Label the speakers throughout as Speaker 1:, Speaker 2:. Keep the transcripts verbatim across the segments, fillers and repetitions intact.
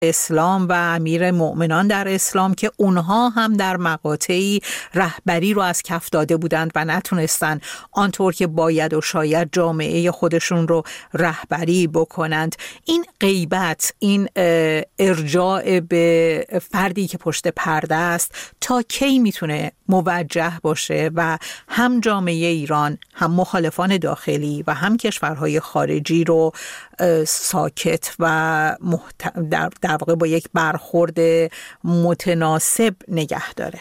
Speaker 1: اسلام و امیر مؤمنان در اسلام که اونها هم در مقاطعی رهبری رو از کف داده بودند و نتونستن آنطور که باید و شاید جامعه خودشون رو رهبری بکنند. این غیبت، این ارجاع به فردی که پشت پرده است تا کی میتونه موجه باشه و هم جامعه ایران، هم مخالفان داخلی و هم کشورهای خارجی رو ساکت و محت... در... در واقع با یک برخورد متناسب نگه داره؟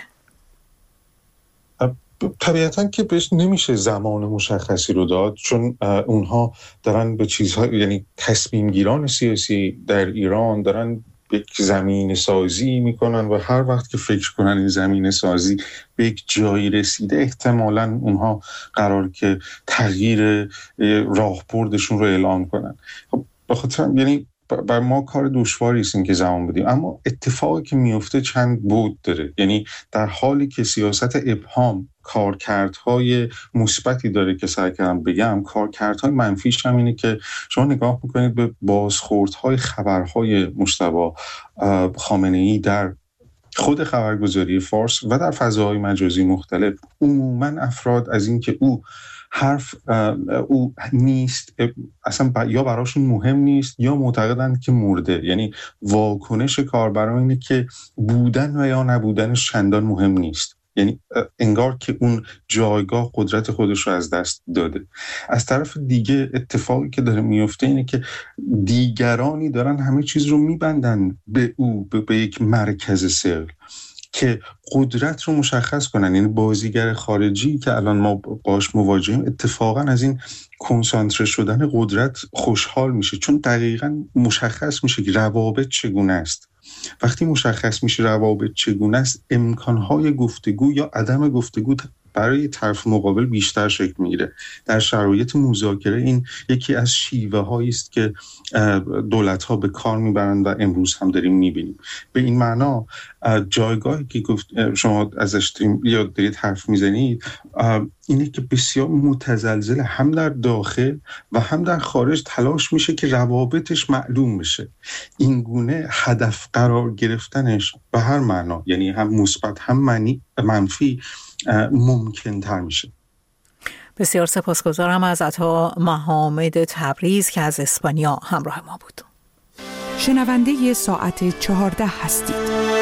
Speaker 2: طبیعتاً که بهش نمیشه زمان مشخصی رو داد، چون اونها دارن به چیزها، یعنی تصمیم گیران سیاسی در ایران دارن یک زمین سازی میکنن و هر وقت که فکر کنن این زمین سازی به یک جایی رسیده، احتمالاً اونها قرار که تغییر راهبردشون رو اعلام کنن. خب بخاطر یعنی بر ما کار دشواری است این که زمان بدیم، اما اتفاقی که میفته چند بود داره. یعنی در حالی که سیاست ابهام کارکردهای مثبتی داره که سعی کردم بگم، کارکردهای منفیش هم اینه که شما نگاه میکنید به بازخوردهای خبرهای مجتبی خامنه‌ای در خود خبرگزاری فارس و در فضاهای مجازی مختلف، عموماً افراد از این که او حرف او نیست اصلا یا براشون مهم نیست یا معتقدند که مرده. یعنی واکنش کاربران اینه که بودن و یا نبودنش چندان مهم نیست، یعنی انگار که اون جایگاه قدرت خودش رو از دست داده. از طرف دیگه اتفاقی که داره میفته اینه که دیگرانی دارن همه چیز رو میبندن به او، به, به یک مرکز ثقل که قدرت رو مشخص کنن. یعنی بازیگر خارجی که الان ما باش مواجهیم اتفاقا از این کنسانتره شدن قدرت خوشحال میشه، چون دقیقاً مشخص میشه که روابط چگونه است. وقتی مشخص میشه روابط چگونه است، امکانهای گفتگو یا عدم گفتگو برای طرف مقابل بیشتر شکل میگیره. در شرایط مذاکره این یکی از شیوه هایی است که دولت ها به کار میبرند و امروز هم داریم میبینیم. به این معنا جایگاهی که گفت شما ازش یا دارید حرف میزنید اینه که بسیار متزلزل، هم در داخل و هم در خارج تلاش میشه که روابطش معلوم بشه. این گونه هدف قرار گرفتنش به هر معنا، یعنی هم مثبت هم منفی، ممکن تر میشه.
Speaker 1: بسیار سپاسگزارم از عطا محمد تبریز که از اسپانیا همراه ما بود.
Speaker 3: شنونده ساعت چهارده هستید.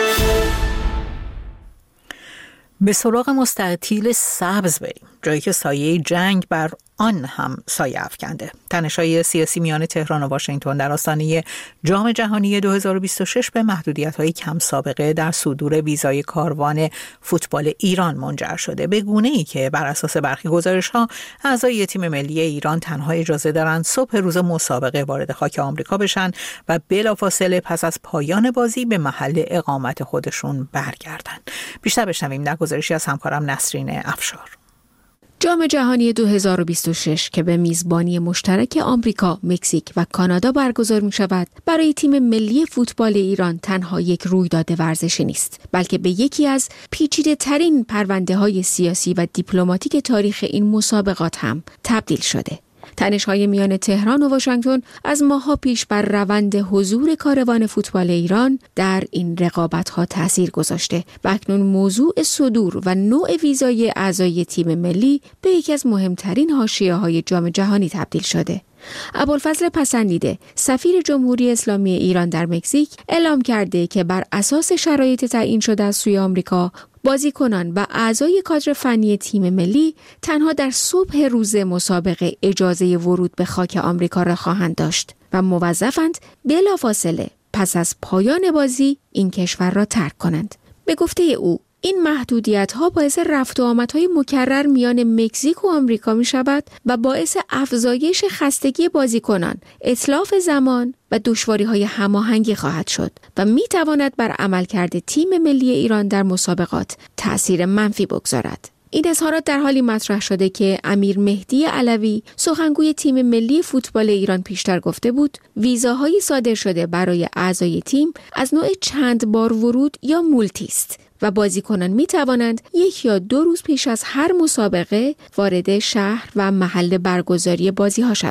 Speaker 1: به سراغ مستطیل سبز بریم، جایی که سایه جنگ بر آن هم سایه افکنده. تنش‌های سیاسی میان تهران و واشنگتن در آستانه جام جهانی دو هزار و بیست و شش به محدودیت‌های کم سابقه در صدور ویزای کاروان فوتبال ایران منجر شده، به گونه‌ای که بر اساس برخی گزارش‌ها اعضای تیم ملی ایران تنها اجازه دارند صبح روز مسابقه وارد خاک آمریکا بشن و بلافاصله پس از پایان بازی به محل اقامت خودشون برگردن. بیشتر بشنویم در گزارشی از همکارم نسرین افشار.
Speaker 4: جام جهانی دو هزار و بیست و شش که به میزبانی مشترک آمریکا، مکزیک و کانادا برگزار می شود، برای تیم ملی فوتبال ایران تنها یک رویداد ورزشی نیست، بلکه به یکی از پیچیده ترین پرونده های سیاسی و دیپلماتیک تاریخ این مسابقات هم تبدیل شده. تنش‌های میان تهران و واشنگتن از ماه‌ها پیش بر روند حضور کاروان فوتبال ایران در این رقابت‌ها تأثیر گذاشته و اکنون موضوع صدور و نوع ویزای اعضای تیم ملی به یکی از مهمترین حاشیه‌های جام جهانی تبدیل شده. ابوالفضل پسندیده، سفیر جمهوری اسلامی ایران در مکزیک، اعلام کرده که بر اساس شرایط تعیین شده از سوی آمریکا، بازیکنان و اعضای کادر فنی تیم ملی تنها در صبح روز مسابقه اجازه ورود به خاک آمریکا را خواهند داشت و موظفند بلافاصله پس از پایان بازی این کشور را ترک کنند. به گفته او، این محدودیت‌ها باعث رفت و آمدهای مکرر میان مکزیک و آمریکا می شود و باعث افزایش خستگی بازیکنان، اتلاف زمان و دشواری‌های هماهنگی خواهد شد و می تواند بر عملکرد تیم ملی ایران در مسابقات تأثیر منفی بگذارد. این اظهارات در حالی مطرح شده که امیر مهدی علوی، سخنگوی تیم ملی فوتبال ایران، پیشتر گفته بود ویزاهای صادر شده برای اعضای تیم از نوع چند بار ورود یا مولتی است و بازیکنان می توانند یک یا دو روز پیش از هر مسابقه وارد شهر و محل برگزاری بازی ها شوند.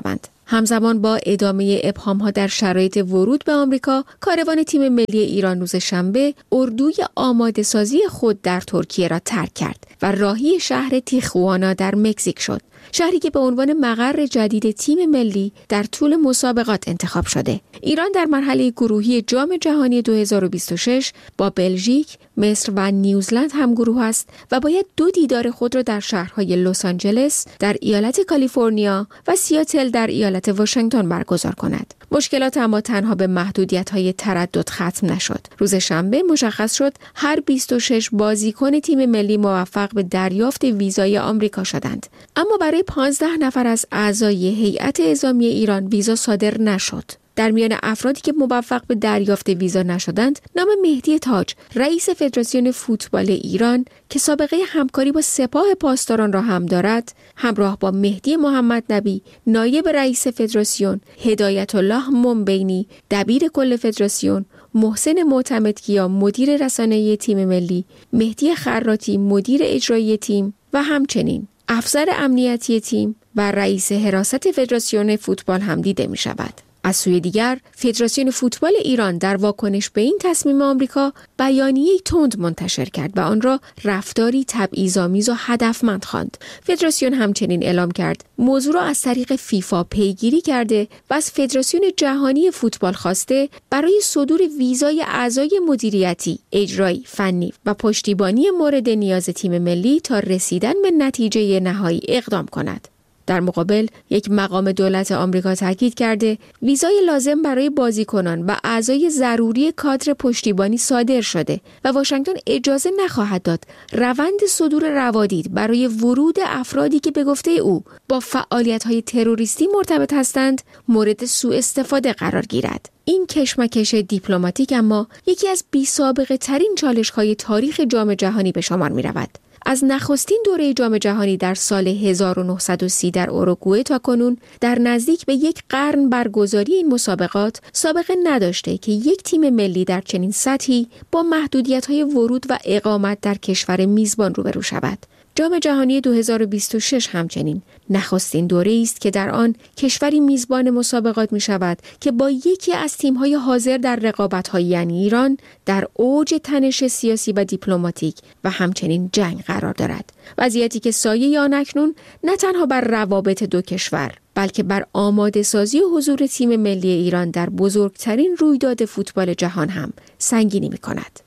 Speaker 4: همزمان با ادامه ابهام‌ها در شرایط ورود به آمریکا، کاروان تیم ملی ایران روز شنبه اردوی آماده‌سازی خود در ترکیه را ترک کرد و راهی شهر تیخوانا در مکزیک شد. شهری که به عنوان مقر جدید تیم ملی در طول مسابقات انتخاب شده. ایران در مرحله گروهی جام جهانی دو هزار و بیست و شش با بلژیک، مصر و نیوزلند هم گروه است و باید دو دیدار خود را در شهرهای لس آنجلس در ایالت کالیفرنیا و سیاتل در ایالت واشنگتن برگزار کند. مشکلات اما تنها به محدودیت‌های تردد ختم نشد. روز شنبه مشخص شد هر بیست و شش بازیکن تیم ملی موفق به دریافت ویزای آمریکا شدند. اما برای پانزده نفر از اعضای هیئت اعزامی ایران ویزا صادر نشد. در میان افرادی که موفق به دریافت ویزا نشدند، نام مهدی تاج، رئیس فدراسیون فوتبال ایران که سابقه همکاری با سپاه پاسداران را هم دارد، همراه با مهدی محمد نبی، نایب رئیس فدراسیون، هدایت الله منبینی، دبیر کل فدراسیون، محسن معتمدکیا، مدیر رسانه‌ای تیم ملی، مهدی خراتی، مدیر اجرایی تیم و همچنین افسر امنیتی تیم و رئیس حراست فدراسیون فوتبال هم دیده می شود. از سوی دیگر، فدراسیون فوتبال ایران در واکنش به این تصمیم آمریکا بیانیه‌ای تند منتشر کرد و آن را رفتاری تبعیض‌آمیز و هدفمند خواند. فدراسیون همچنین اعلام کرد موضوع را از طریق فیفا پیگیری کرده و از فدراسیون جهانی فوتبال خواسته برای صدور ویزای اعضای مدیریتی، اجرایی، فنی و پشتیبانی مورد نیاز تیم ملی تا رسیدن به نتیجه نهایی اقدام کند. در مقابل، یک مقام دولت آمریکا تاکید کرده ویزای لازم برای بازیکنان و اعضای ضروری کادر پشتیبانی صادر شده و واشنگتن اجازه نخواهد داد روند صدور روادید برای ورود افرادی که به گفته او با فعالیت‌های تروریستی مرتبط هستند مورد سوء استفاده قرار گیرد. این کشمکش دیپلماتیک اما یکی از بی‌سابقه ترین چالش‌های تاریخ جام جهانی به شمار می‌رود. از نخستین دوره جام جهانی در سال هزار و نهصد و سی در اوروگوئه تا کنون در نزدیک به یک قرن برگزاری این مسابقات سابقه نداشته که یک تیم ملی در چنین سطحی با محدودیت‌های ورود و اقامت در کشور میزبان روبرو شود. جام جهانی دو هزار و بیست و شش همچنین نخستین دوره است که در آن کشوری میزبان مسابقات می شود که با یکی از تیم‌های حاضر در رقابت‌های یعنی ایران در اوج تنش سیاسی و دیپلماتیک و همچنین جنگ قرار دارد. وضعیتی که سایه آن اکنون نه تنها بر روابط دو کشور بلکه بر آماده سازی و حضور تیم ملی ایران در بزرگترین رویداد فوتبال جهان هم سنگینی می کند.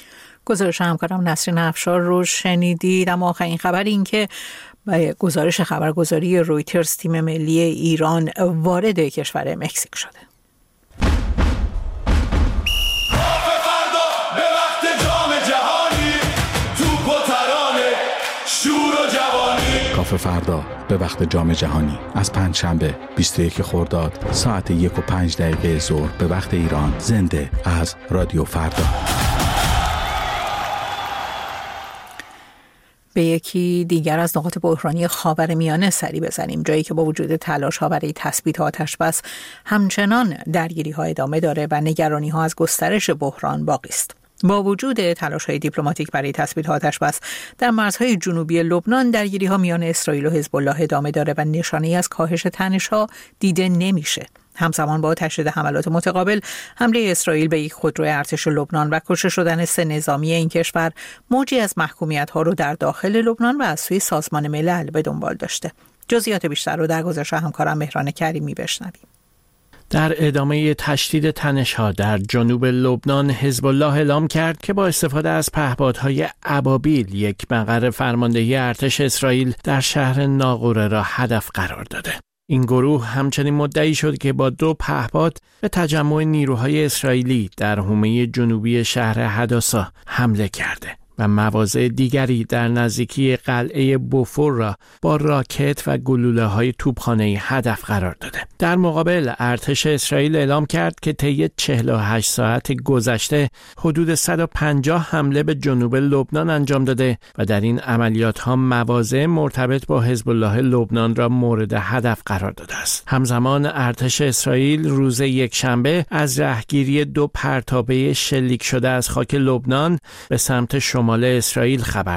Speaker 1: گزارش همکارم نسرین افشار رو شنیدید. اما آخرین خبر این که گزارش خبرگزاری رویترز تیم ملی ایران وارد کشور مکزیک شده.
Speaker 5: کافه فردا به وقت جام جهانی از پنجشنبه بیست و یک خرداد ساعت یک و پنج دقیقه ظهر به وقت ایران، زنده از رادیو فردا.
Speaker 1: به یکی دیگر از نقاط بحرانی خاورمیانه سری بزنیم، جایی که با وجود تلاش‌ها برای تثبیت آتش بس همچنان درگیری‌ها ادامه داره و نگرانی‌ها از گسترش بحران باقی است. با وجود تلاش‌های دیپلماتیک برای تثبیت آتش بس در مرزهای جنوبی لبنان، درگیری‌ها میان اسرائیل و حزب الله ادامه داره و نشانه‌ای از کاهش تنش‌ها دیده نمیشه. همزمان با تشدید حملات متقابل، حمله اسرائیل به یک خودروی ارتش لبنان و کشته شدن سه نظامی این کشور موجی از محکومیت‌ها رو در داخل لبنان و از سوی سازمان ملل به دنبال داشته. جزئیات بیشتر رو در گزارش همکارم مهران کریمی بشنویم.
Speaker 6: در ادامه تشدید تنش‌ها در جنوب لبنان، حزب الله اعلام کرد که با استفاده از پهپادهای ابابیل یک مقر فرماندهی ارتش اسرائیل در شهر ناقوره را هدف قرار داده. این گروه همچنین مدعی شد که با دو پهپاد به تجمع نیروهای اسرائیلی در حومه جنوبی شهر حداسا حمله کرده و مواضع دیگری در نزدیکی قلعه بوفور را با راکت و گلوله‌های توپخانه‌ای هدف قرار داده. در مقابل، ارتش اسرائیل اعلام کرد که طی چهل و هشت ساعت گذشته حدود صد و پنجاه حمله به جنوب لبنان انجام داده و در این عملیات‌ها مواضع مرتبط با حزب الله لبنان را مورد هدف قرار داده است. همزمان ارتش اسرائیل روز یکشنبه از رهگیری دو پرتابه شلیک شده از خاک لبنان به سمت شمال مال اسرائیل خبر داد.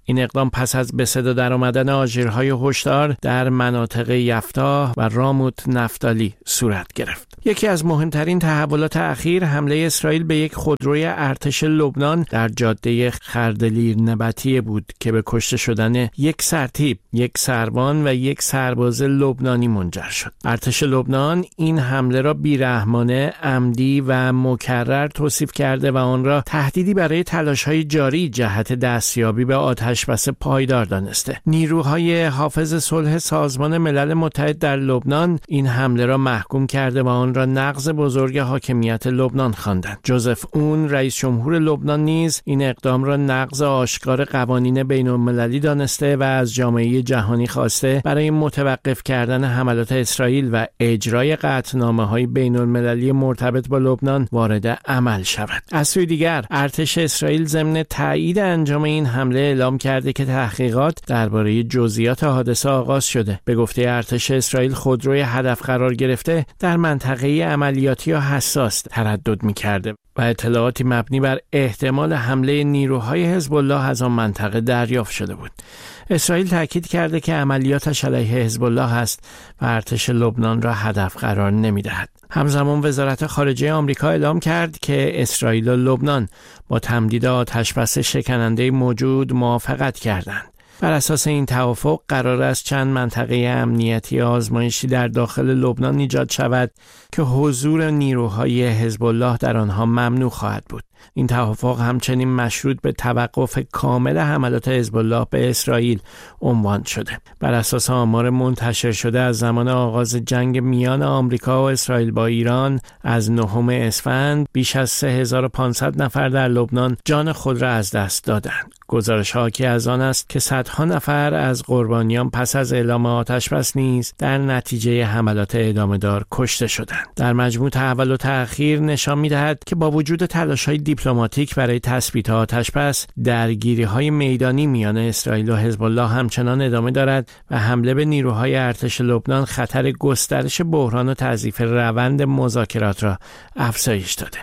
Speaker 6: این اقدام پس از به صدا در آمدن آژیرهای هشدار در مناطق یفتا و راموت نفتالی صورت گرفت. یکی از مهمترین تحولات اخیر حمله اسرائیل به یک خودروی ارتش لبنان در جاده خردلیر نبطیه بود که به کشته شدن یک سرتیپ، یک سربان و یک سرباز لبنانی منجر شد. ارتش لبنان این حمله را بیرحمانه، عمدی و مکرر توصیف کرده و آن را تهدیدی برای تلاش‌های جاری جهت دستیابی به آتشبس پایدار دانسته. نیروهای حافظ صلح سازمان ملل متحد در لبنان این حمله را محکوم کرده و آن را نقض بزرگ حاکمیت لبنان خواندند. جوزف اون رئیس جمهور لبنان نیز این اقدام را نقض آشکار قوانین بین‌المللی دانسته و از جامعه جهانی خواسته برای متوقف کردن حملات اسرائیل و اجرای قطعنامه‌های بین‌المللی مرتبط با لبنان وارد عمل شود. از سوی دیگر ارتش اسرائیل ضمن تایید انجام این حمله اعلام کرده که تحقیقات درباره جزئیات حادثه آغاز شده. به گفته ارتش اسرائیل خودروی هدف قرار گرفته در منطقه عملیاتی یا حساس تردد می‌کرده و اطلاعاتی مبنی بر احتمال حمله نیروهای حزب الله از آن منطقه دریافت شده بود. اسرائیل تاکید کرده که عملیاتش علیه حزب الله است و ارتش لبنان را هدف قرار نمی‌دهد. همزمان وزارت خارجه آمریکا اعلام کرد که اسرائیل و لبنان با تمدید آتشبس شکننده موجود موافقت کردند. بر اساس این توافق قرار است چند منطقه امنیتی آزمایشی در داخل لبنان ایجاد شود که حضور نیروهای حزب الله در آنها ممنوع خواهد بود. این توافق همچنین مشروط به توقف کامل حملات حزب الله به اسرائیل عنوان شده. بر اساس آمار منتشر شده از زمان آغاز جنگ میان آمریکا و اسرائیل با ایران از نهم اسفند بیش از سه هزار و پانصد نفر در لبنان جان خود را از دست دادند. گزارش حاکی از آن است که صدها نفر از قربانیان پس از اعلام آتشبس نیز در نتیجه حملات ادامه‌دار کشته شدند. در مجموع تحولات اخیر نشان می‌دهد که با وجود تلاش‌های دیپلماتیک برای تثبیت آتشبس، درگیری‌های میدانی میان اسرائیل و حزب الله همچنان ادامه دارد و حمله به نیروهای ارتش لبنان خطر گسترش بحران و تضعیف روند مذاکرات را افزایش داده.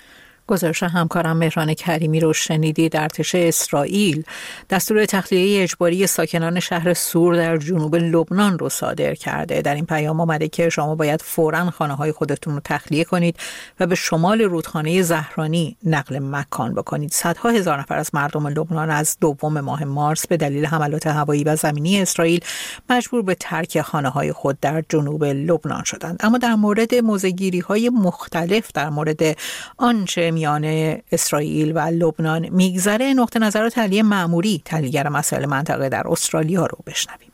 Speaker 1: گزارش همکارم مهران کریمی رو شنیدید. ارتش اسرائیل دستور تخلیه اجباری ساکنان شهر سور در جنوب لبنان رو صادر کرده. در این پیام آمده که شما باید فوراً خانه‌های خودتون رو تخلیه کنید و به شمال رودخانه زهرانی نقل مکان بکنید. صدها هزار نفر از مردم لبنان از دوم ماه مارس به دلیل حملات هوایی و زمینی اسرائیل مجبور به ترک خانه‌های خود در جنوب لبنان شدند. اما در مورد موضع‌گیری‌های مختلف در مورد آنچه میان اسرائیل و لبنان میگذره، نقطه نظرات علی معموری، تحلیلگر مسائل منطقه در استرالیا رو بشنویم.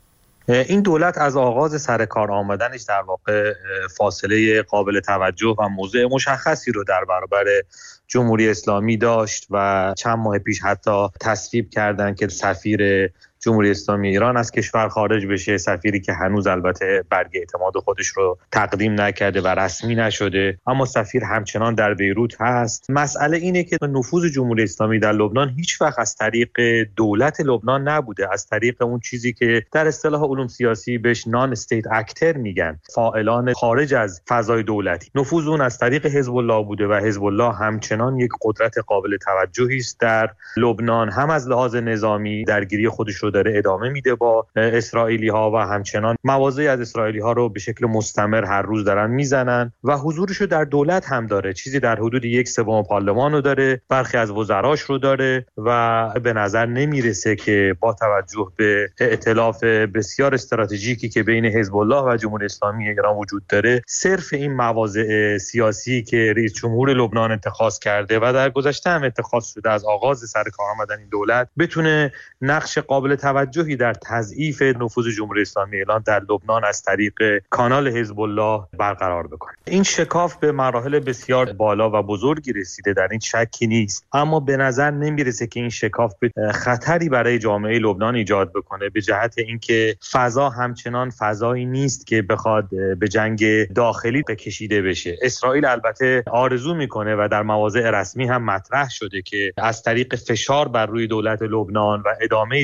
Speaker 7: این دولت از آغاز سر کار آمدنش در واقع فاصله قابل توجه و موضع مشخصی رو در برابر جمهوری اسلامی داشت و چند ماه پیش حتی تصویب کردن که سفیر جمهوری اسلامی ایران از کشور خارج بشه، سفیری که هنوز البته برگ اعتماد خودش رو تقدیم نکرده و رسمی نشده، اما سفیر همچنان در بیروت هست. مسئله اینه که نفوذ جمهوری اسلامی در لبنان هیچ وقت از طریق دولت لبنان نبوده، از طریق اون چیزی که در اصطلاح علوم سیاسی بهش نان استیت اکتر میگن، فاعلان خارج از فضای دولتی. نفوذ اون از طریق حزب الله بوده و حزب الله همچنان یک قدرت قابل توجهی است در لبنان، هم از لحاظ نظامی درگیری خودش رو داره ادامه میده با اسرائیلی ها و همچنان مواضعی از اسرائیلی ها رو به شکل مستمر هر روز دارن میزنن و حضورش رو در دولت هم داره، چیزی در حدود یک سوم پارلمان رو داره، برخی از وزراش رو داره و به نظر نمیرسه که با توجه به ائتلاف بسیار استراتژیکی که بین حزب الله و جمهوری اسلامی ایران وجود داره، صرف این مواضع سیاسی که رئیس جمهور لبنان اتخاذ کرده و در گذشته هم اتخاذ شده از آغاز سر کار آمدن این دولت بتونه نقش قابل توجهی در تضعیف نفوذ جمهوری اسلامی ایران در لبنان از طریق کانال حزب الله برقرار بکنه. این شکاف به مراحل بسیار بالا و بزرگی رسیده، در این شکی نیست، اما به نظر نمیرسه که این شکاف خطری برای جامعه لبنان ایجاد بکنه، به جهت اینکه فضا همچنان فضایی نیست که بخواد به جنگ داخلی بکشیده بشه. اسرائیل البته آرزو میکنه و در مواضع رسمی هم مطرح شده که از طریق فشار بر روی دولت لبنان و ادامه جنگ و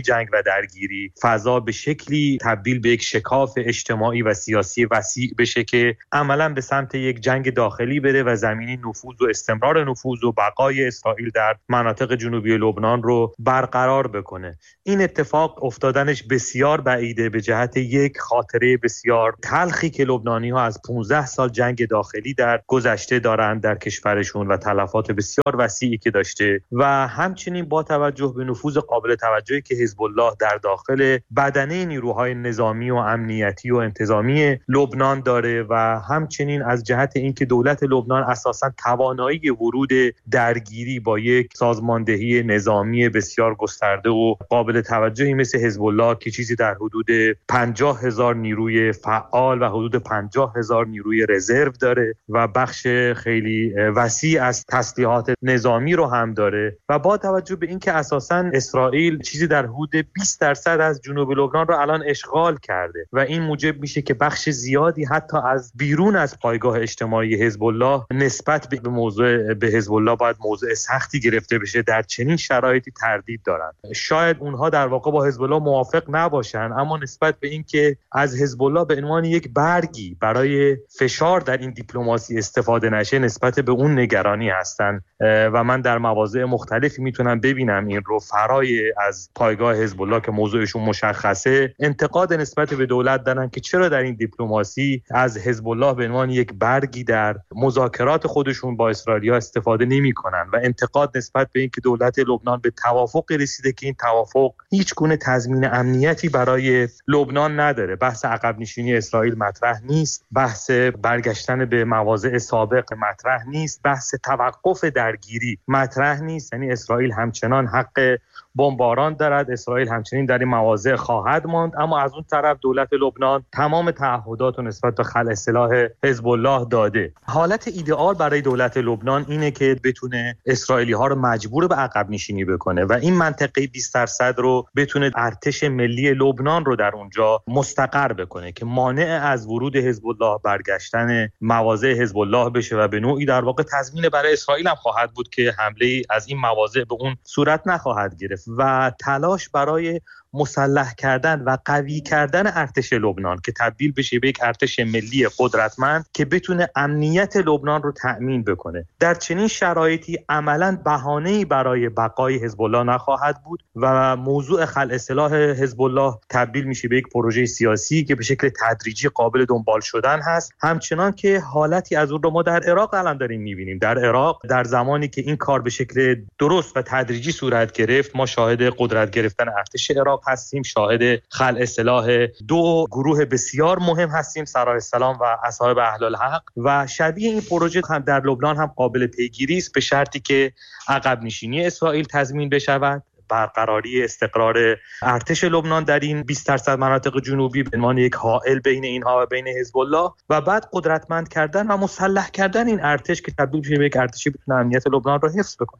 Speaker 7: و درگیری فضا به شکلی تبدیل به یک شکاف اجتماعی و سیاسی وسیع بشه که عملاً به سمت یک جنگ داخلی بره و زمینی نفوذ و استمرار نفوذ و بقای اسرائیل در مناطق جنوبی لبنان رو برقرار بکنه. این اتفاق افتادنش بسیار بعیده به جهت یک خاطره بسیار تلخی که لبنانی‌ها از پانزده سال جنگ داخلی در گذشته دارند در کشورشون و تلفات بسیار وسیعی که داشته و همچنین با توجه به نفوذ قابل توجهی که حزب الله در داخل بدنه نیروهای نظامی و امنیتی و انتظامی لبنان داره و همچنین از جهت اینکه دولت لبنان اساساً توانایی ورود درگیری با یک سازماندهی نظامی بسیار گسترده و قابل توجهی مثل حزب الله که چیزی در حدود پنجاه هزار نیروی فعال و حدود پنجاه هزار نیروی رزرو داره و بخش خیلی وسیع از تسلیحات نظامی رو هم داره و با توجه به اینکه اساساً اسرائیل چیزی در حدود بیست درصد از جنوب لبنان رو الان اشغال کرده و این موجب میشه که بخش زیادی حتی از بیرون از پایگاه اجتماعی حزب الله نسبت به موضوع به حزب الله باید موضوع سختی گرفته بشه. در چنین شرایطی تردید دارن. شاید اونها در واقع با حزب الله موافق نباشن، اما نسبت به اینکه از حزب الله به عنوان یک برگی برای فشار در این دیپلماسی استفاده نشه نسبت به اون نگرانی هستن و من در مواضع مختلفی میتونم ببینم این رو فرای از پایگاه حزب الله که موضوعشون مشخصه انتقاد نسبت به دولت دارن که چرا در این دیپلماسی از حزب الله به عنوان یک برگی در مذاکرات خودشون با اسرائیلیا استفاده نمی‌کنن و انتقاد نسبت به اینکه دولت لبنان به توافق رسیده که این توافق هیچ گونه تضمین امنیتی برای لبنان نداره. بحث عقب نشینی اسرائیل مطرح نیست، بحث برگشتن به مواضع سابق مطرح نیست، بحث توقف درگیری مطرح نیست. یعنی اسرائیل همچنان حق بمباران دارد، اسرائیل همچنین در این مواضع خواهد ماند، اما از اون طرف دولت لبنان تمام تعهدات رو نسبت به خلع سلاح حزب الله داده. حالت ایدئال برای دولت لبنان اینه که بتونه اسرائیلی ها رو مجبور به عقب نشینی بکنه و این منطقه بیست درصد رو بتونه ارتش ملی لبنان رو در اونجا مستقر بکنه که مانع از ورود حزب الله، برگشتن مواضع حزب الله بشه و به نوعی در واقع تضمین برای اسرائیل هم خواهد بود که حمله از این مواضع به اون صورت نخواهد گرفت و تلاش برای مسلح کردن و قوی کردن ارتش لبنان که تبدیل بشه به یک ارتش ملی قدرتمند که بتونه امنیت لبنان رو تأمین بکنه. در چنین شرایطی عملاً بهانه‌ای برای بقای حزب الله نخواهد بود و موضوع خلع سلاح حزب الله تبدیل میشه به یک پروژه سیاسی که به شکل تدریجی قابل دنبال شدن هست، همچنان که حالتی از اون رو ما در عراق الان داریم می‌بینیم. در عراق در زمانی که این کار به شکل درست و تدریجی صورت گرفت، ما شاهد قدرت گرفتن ارتش عراق هستیم، شاهد خلع سلاح دو گروه بسیار مهم هستیم، سراح السلام و اصحاب اهل الحق، و شبیه این پروژه هم در لبنان هم قابل پیگیری است به شرطی که عقب نشینی اسرائیل تضمین بشود، برقراری استقرار ارتش لبنان در این بیست درصد مناطق جنوبی به عنوان یک حائل بین اینها و بین حزب الله و بعد قدرتمند کردن و مسلح کردن این ارتش که تبدیل بشه به یک ارتشی بتونه امنیت لبنان را حفظ بکنه.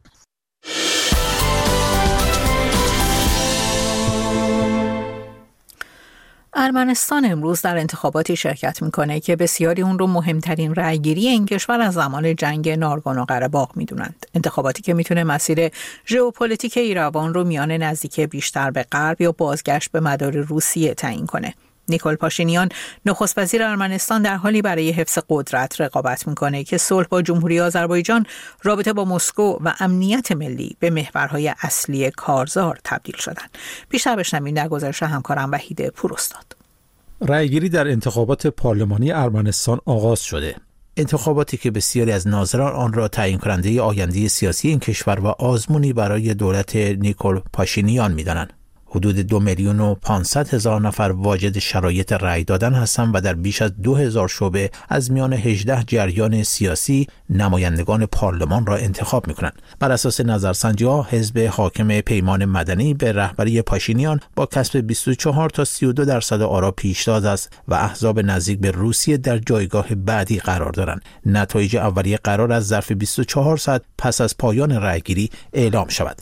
Speaker 1: ارمنستان امروز در انتخاباتی شرکت میکنه که بسیاری اون رو مهمترین رأیگیری این کشور از زمان جنگ نارگورنو قره‌باغ میدونند. انتخاباتی که میتونه مسیر ژئوپلیتیک ایروان رو میان نزدیکی بیشتر به غرب یا بازگشت به مدار روسیه تعیین کنه. نیکول پاشینیان نخست وزیر ارمنستان در حالی برای حفظ قدرت رقابت میکنه که صلح با جمهوری آذربایجان، رابطه با مسکو و امنیت ملی به محورهای اصلی کارزار تبدیل شدن. بیشتر بشنویم در گزارش همکارم وحید پوراستاد.
Speaker 8: رأیگیری در انتخابات پارلمانی ارمنستان آغاز شده. انتخاباتی که بسیاری از ناظران آن را تعیین کننده آینده سیاسی این کشور و آزمونی برای دولت نیکول پاشینیان می‌دانند. حدود دو میلیون و پانصد هزار نفر واجد شرایط رأی دادن هستند و در بیش از دو هزار شعبه از میان هجده جریان سیاسی نمایندگان پارلمان را انتخاب می‌کنند. بر اساس نظرسنجی‌ها حزب حاکم پیمان مدنی به رهبری پاشینیان با کسب بیست و چهار تا سی و دو درصد آرا پیشتاز است و احزاب نزدیک به روسیه در جایگاه بعدی قرار دارند. نتایج اولیه قرار از ظرف بیست و چهار ساعت پس از پایان رأیگیری اعلام شود.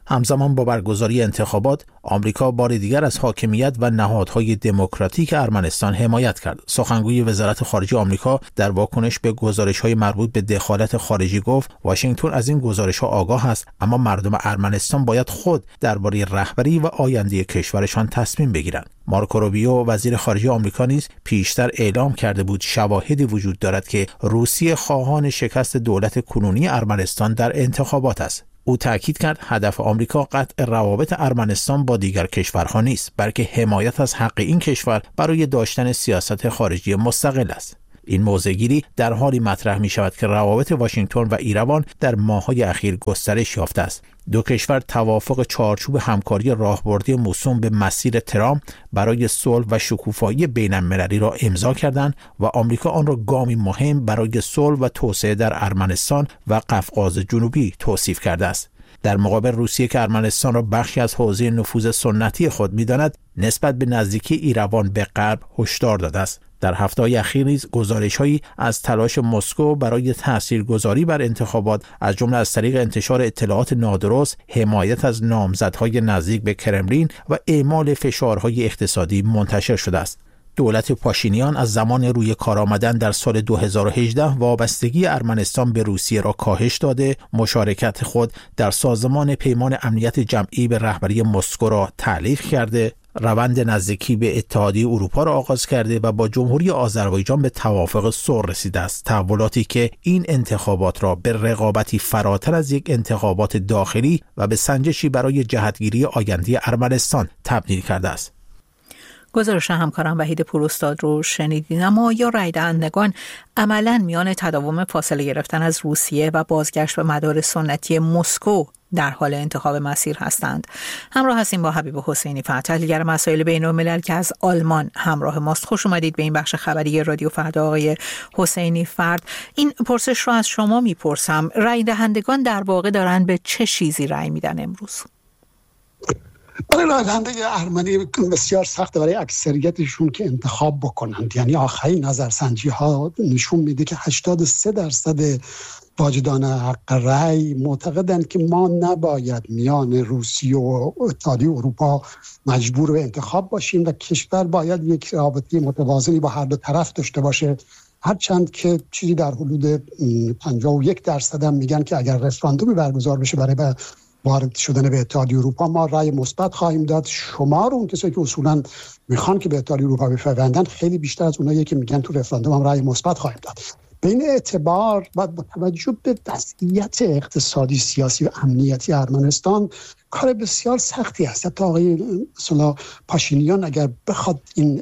Speaker 8: همزمان با برگزاری انتخابات، آمریکا بار دیگر از حاکمیت و نهادهای دموکراتیک ارمنستان حمایت کرد. سخنگوی وزارت خارجه آمریکا در واکنش به گزارش‌های مربوط به دخالت خارجی گفت واشنگتن از این گزارش‌ها آگاه است، اما مردم ارمنستان باید خود درباره رهبری و آینده کشورشان تصمیم بگیرند. مارکو روبیو وزیر خارجه آمریکا نیز پیشتر اعلام کرده بود شواهدی وجود دارد که روسیه خواهان شکست دولت کنونی ارمنستان در انتخابات است. او تأکید کرد هدف آمریکا قطع روابط ارمنستان با دیگر کشورها نیست، بلکه حمایت از حق این کشور برای داشتن سیاست خارجی مستقل است. این موضع‌گیری در حالی مطرح می شود که روابط واشنگتن و ایروان در ماه‌های اخیر گسترش یافته است. دو کشور توافق چارچوب همکاری راهبردی موسوم به مسیر ترامپ برای صلح و شکوفایی بین‌المللی را امضا کردند و آمریکا آن را گامی مهم برای صلح و توسعه در ارمنستان و قفقاز جنوبی توصیف کرده است. در مقابل روسیه که ارمنستان را بخشی از حوزه نفوذ سنتی خود می‌داند، نسبت به نزدیکی ایروان به غرب هشدار داده است. در هفته‌های اخیر نیز گزارش‌هایی از تلاش مسکو برای تاثیرگذاری بر انتخابات از جمله از طریق انتشار اطلاعات نادرست، حمایت از نامزدهای نزدیک به کرملین و اعمال فشارهای اقتصادی منتشر شده است. دولت پاشینیان از زمان روی کار آمدن در سال دو هزار و هجده وابستگی ارمنستان به روسیه را کاهش داده، مشارکت خود در سازمان پیمان امنیت جمعی به رهبری مسکو را تعلیق کرده، روند نزدیکی به اتحادیه اروپا را آغاز کرده و با جمهوری آذربایجان به توافق صلح رسیده است. تحولاتی که این انتخابات را به رقابتی فراتر از یک انتخابات داخلی و به سنجشی برای جهتگیری آینده ارمنستان تبدیل کرده است.
Speaker 1: گزارش همکارم وحید پوراستاد رو شنیدین. اما یا رای دهندگان عملاً میان تداوم فاصله گرفتن از روسیه و بازگشت به مدار سنتی مسکو در حال انتخاب مسیر هستند. همراه هستیم با حبیب حسینی فرد، تحلیلگر مسائل بین‌الملل که از آلمان همراه ماست. خوش اومدید به این بخش خبری رادیو فردا آقای حسینی فرد. این پرسش رو از شما میپرسم، رای دهندگان در واقع دارن به چه چیزی رای میدن امروز؟
Speaker 9: برای رای دهنده ارمنی بسیار سخته برای اکثریتشون که انتخاب بکنند. یعنی آخرین نظرسنجی ها نشون میده که هشتاد و سه درصد واجدان حق رأی معتقدند که ما نباید میان روسیه و اتحادیه اروپا مجبور به انتخاب باشیم و کشور باید یک رابطه متوازنی با هر دو طرف داشته باشه. هرچند که چیزی در حدود پنجاه و یک درصد هم میگن که اگر رفراندومی برگزار بشه برای وارد شدن به اتحادیه اروپا ما رأی مثبت خواهیم داد. شمار اون کسایی که اصولا میخوان که به اتحادیه اروپا بپیوندن خیلی بیشتر از اونایی که میگن تو رفراندوم هم رأی مثبت خواهیم داد. به این اعتبار با توجه به وضعیت اقتصادی، سیاسی و امنیتی ارمنستان کار بسیار سختی است. حتی آقای مثلا پاشینیان اگر بخواد این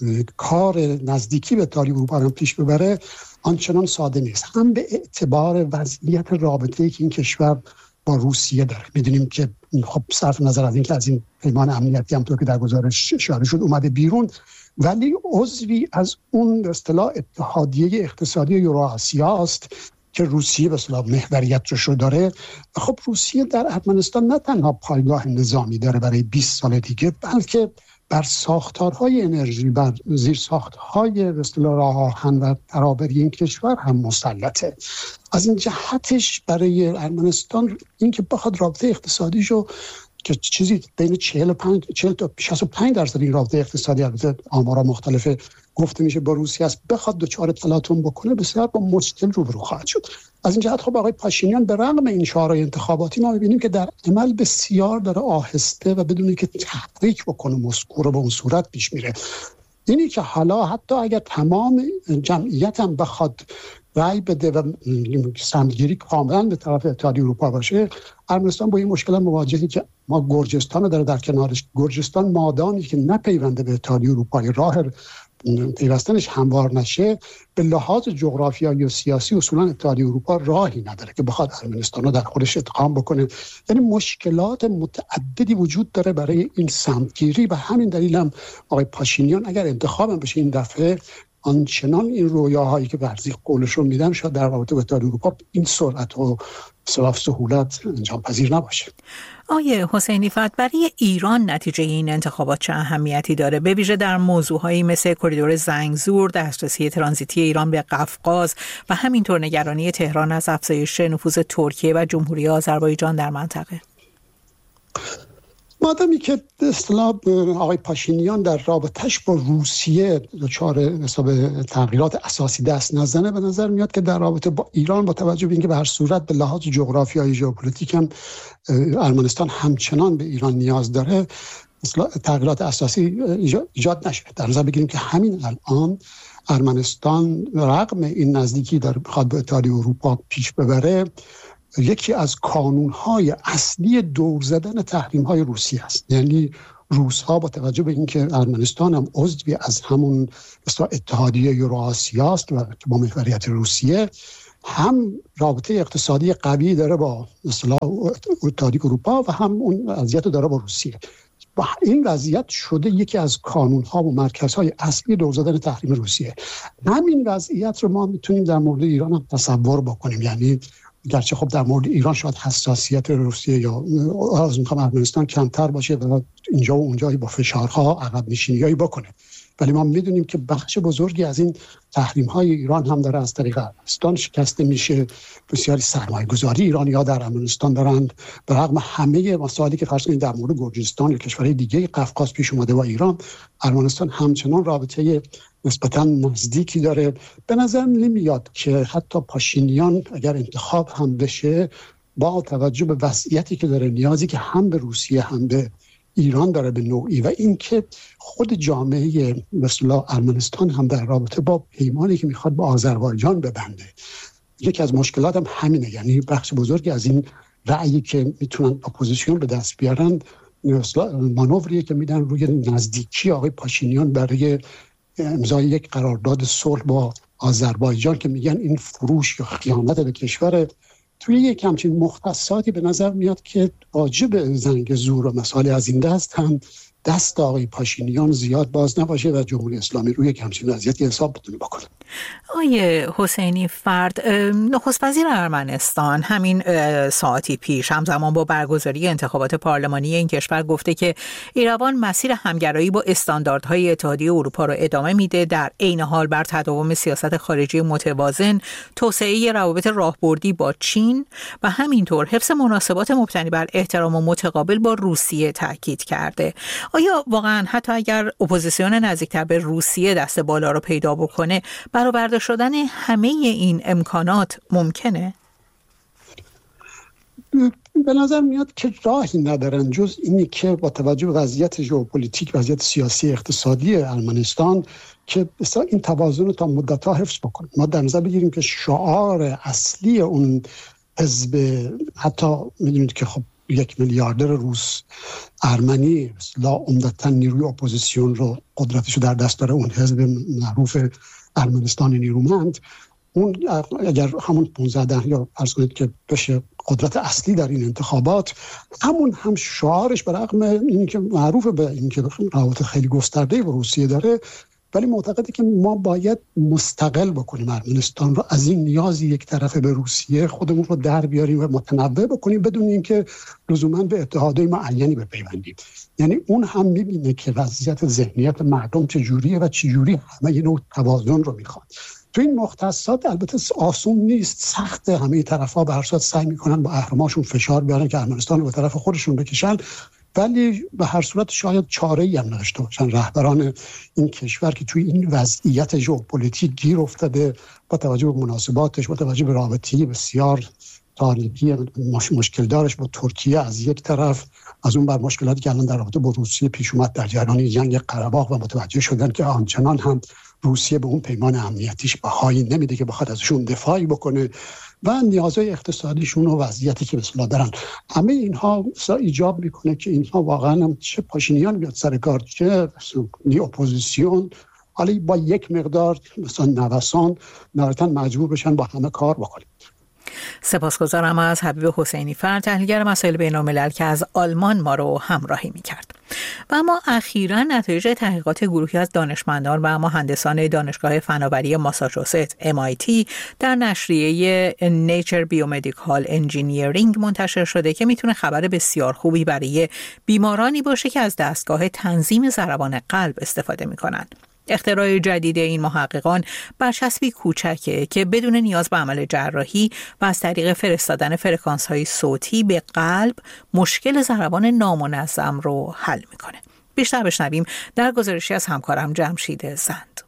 Speaker 9: کار نزدیکی به اتحادیه اروپا رو پیش ببره آنچنان ساده نیست. هم به اعتبار وضعیت رابطه‌ای که این کشور با روسیه داره. میدونیم که خب صرف نظر از این که از این پیمان امنیتی هم طور که در گزارش اشاره شد اومده بیرون، ولی عضوی از اون به اصطلاح اتحادیه اقتصادی یوراسیا است که روسیه به اصطلاح محوریت رو داره. خب روسیه در ارمنستان نه تنها پایگاه نظامی داره برای بیست سال دیگه، بلکه بر ساختارهای انرژی، بر زیرساختهای به اصطلاح راه آهن و ترابری این کشور هم مسلطه. از این جهتش برای ارمنستان این که بخواد رابطه اقتصادیشو که چیزی بین چهل و پنج چهل تا شصت و پنج درصد این رابطه اقتصادی البته آمارا مختلفه گفته میشه با روسیه است، بخواد دچار تلاطم بکنه بسیار با مشکل روبرو خواهد شد. از این جهت خب آقای پاشینیان به رغم این شعارهای انتخاباتی ما می‌بینیم که در عمل بسیار داره آهسته و بدون اینکه تحریک بکنه مسکو رو به اون صورت پیش میره. اینی که حالا حتی اگر تمام جمعیت هم بخواد رای بده و سمتگیری کاملا به طرف اتحادیه اروپا باشه، ارمنستان با این مشکل مواجهی که ما گرجستان رو داره در کنارش. گرجستان مادامی که نپیونده به اتحادیه اروپا، راه پیوستنش هموار نشه، به لحاظ جغرافیایی و سیاسی اصولا اتحادیه اروپا راهی نداره که بخواد ارمنستان رو در خودش ادغام بکنه. یعنی مشکلات متعددی وجود داره برای این سمتگیری و همین دلیل هم آقای پاشینیان اگر انتخاب هم بشه این دفعه آنچنان این رویاهایی که برزی قولشون میدن شاید در رابطه با اتحادیه اروپا این سرعت و صلاف سهولت انجام پذیر نباشه.
Speaker 1: آیه حسینی فرد، برای ایران نتیجه این انتخابات چه اهمیتی داره؟ به ویژه در موضوعهایی مثل کریدور زنگزور، دسترسی ترانزیتی ایران به قفقاز و همینطور نگرانی تهران از افزایش نفوذ ترکیه و جمهوری آذربایجان در منطقه.
Speaker 9: مادامی که اصطلاح آقای پاشینیان در رابطش با روسیه دچار حساب تغییرات اساسی دست نزنه، به نظر میاد که در رابطه با ایران با توجه به اینکه به هر صورت به لحاظ جغرافیایی ژئوپلیتیک هم ارمنستان همچنان به ایران نیاز داره، اصطلاح تغییرات اساسی ایجاد نشه. در نظر بگیریم که همین الان ارمنستان رغم این نزدیکی در بخواد به اتحادیه اروپا پیش ببره، یکی از کانونهای اصلی دور زدن تحریم‌های روسیه است. یعنی روس‌ها با توجه به اینکه ارمنستان هم عضوی از همون اتحادیه یوراسیا است و با محوریت روسیه، هم رابطه اقتصادی قوی داره با اصطلاح اتحادیه اروپا و هم اون وضعیت داره با روسیه. با این وضعیت شده یکی از کانون‌ها و مرکزهای اصلی دور زدن تحریم روسیه. همین وضعیت رو ما میتونیم در مورد ایران هم تصور بکنیم. یعنی گرچه خب در مورد ایران شاید حساسیت روسیه یا از میخوام ارمنستان کمتر باشه و اینجا و اونجایی با فشارها عقب نشینیایی بکنه، ولی ما میدونیم که بخش بزرگی از این تحریم‌های ایران هم داره از طریق ارمنستان شکسته میشه. بسیاری سرمایه‌گذاری ایرانی‌ها در ارمنستان دارند، به رغم همه مسائلی که فرض کنید در مورد گرجستان یا کشورهای دیگه قفقاز پیش اومده با ایران، ارمنستان همچنان رابطه نسبتاً نزدیکی داره. به نظر نمیاد که حتی پاشینیان اگر انتخاب هم بشه، با توجه به وضعیتی که داره، نیازی که هم به روسیه هم به ایران داره به نوعی، و اینکه خود جامعه مثلا ارمنستان هم در رابطه با پیمانی که میخواد با آذربایجان ببنده، یکی از مشکلات هم همینه. یعنی بخش بزرگی از این رأیی که میتونن اپوزیسیون به دست بیارن مانوریه که میدن روی نزدیکی آقای پاشینیان برای امضای یک قرارداد صلح با آذربایجان که میگن این فروش یا خیانت به کشور. توی یک همچین مختصاتی به نظر میاد که واجب زنگ زور و مسائل از این دست هم دست آقای پاشینیان زیاد باز نباشه و جمهوری اسلامی روی یک همچین وضعیتی حساب بتونه بکنه.
Speaker 1: آقای حسینی فرد، نخست وزیر ارمنستان همین ساعتی پیش همزمان با برگزاری انتخابات پارلمانی این کشور گفته که ایروان مسیر همگرایی با استانداردهای اتحادیه اروپا را ادامه میده، در عین حال بر تداوم سیاست خارجی متوازن، توسعه روابط راهبردی با چین و همینطور حفظ مناسبات مبتنی بر احترام و متقابل با روسیه تاکید کرده. آیا واقعا حتی اگر اپوزیسیون نزدیکتر به روسیه دست بالا رو پیدا بکنه، برآورده شدن همه این امکانات ممکنه؟
Speaker 9: به نظر میاد که راهی ندارن جز اینی که با توجه به وضعیت ژئوپلیتیک، وضعیت سیاسی اقتصادی ارمنستان، که مثلا این توازن رو تا مدت‌ها حفظ بکنه. ما در نظر بگیریم که شعار اصلی اون حزب، حتی میدونید که خب یک میلیاردر روس ارمنی لا عمدتاً نیروی اپوزیسیون رو قدرتش رو در دست داره، اون حزب معروف ارمنستان نیرومند، اون اگر همون پانزده یا فرض کنید که بشه قدرت اصلی در این انتخابات، همون هم شعارش برغم اینکه معروف به اینکه روابط خیلی گسترده با روسیه داره، ولی معتقده که ما باید مستقل بکنیم ارمنستان رو از این نیازی یک طرفه به روسیه، خودمون رو در بیاریم و متنوع بکنیم بدون اینکه لزوما به اتحادیه معینی بپیوندیم. یعنی اون هم میبینه که وضعیت ذهنیت مردم چجوریه و چجوری همه این نوع توازن رو میخواد. تو این مختصات البته آسون نیست، سخت، همه طرفا به هر صورت سعی میکنن با اهرماشون فشار بیارن که ارمنستان رو به طرف خودشون بکشن، ولی به هر صورت شاید چاره‌ای هم نداشته باشن رهبران این کشور که توی این وضعیت ژئوپلیتیک گیر افتاده، با توجه به مناسباتش، با توجه به رابطه‌ای بسیار تاریخی مش... مشکل دارش با ترکیه از یک طرف، از اون بر مشکلاتی که الان در رابطه با روسیه پیش اومد در جریان جنگ قره باغ، و متوجه شدن که آنچنان هم روسیه به اون پیمان امنیتیش بهایی نمیده که بخواد ازشون دفاعی بکنه، و نیازهای اقتصادیشون و وضعیتی که مثلا دارن. همه اینها ایجاب میکنه که اینها واقعا هم چه پاشینیان بیاد سر کار، چه نی اپوزیسیون، حالا با یک مقدار مثلا نوسان نهایتاً مجبور بشن با همه کار بکنن.
Speaker 1: سپاسگزارم از حبیب حسینی فرد، تحلیلگر مسائل بین‌الملل که از آلمان ما رو همراهی می‌کرد. و اما اخیراً نتایج تحقیقات گروهی از دانشمندان و مهندسان دانشگاه فناوری ماساچوست ام آی تی در نشریه نیچر بیومدیکال انجینیرینگ منتشر شده که میتونه خبر بسیار خوبی برای بیمارانی باشه که از دستگاه تنظیم ضربان قلب استفاده می‌کنند. اختراع جدید این محققان برچسبی کوچکه که بدون نیاز به عمل جراحی و از طریق فرستادن فرکانس‌های صوتی به قلب مشکل ضربان نامنظم رو حل میکنه. بیشتر بشنویم در گزارشی از همکارم جمشید زند.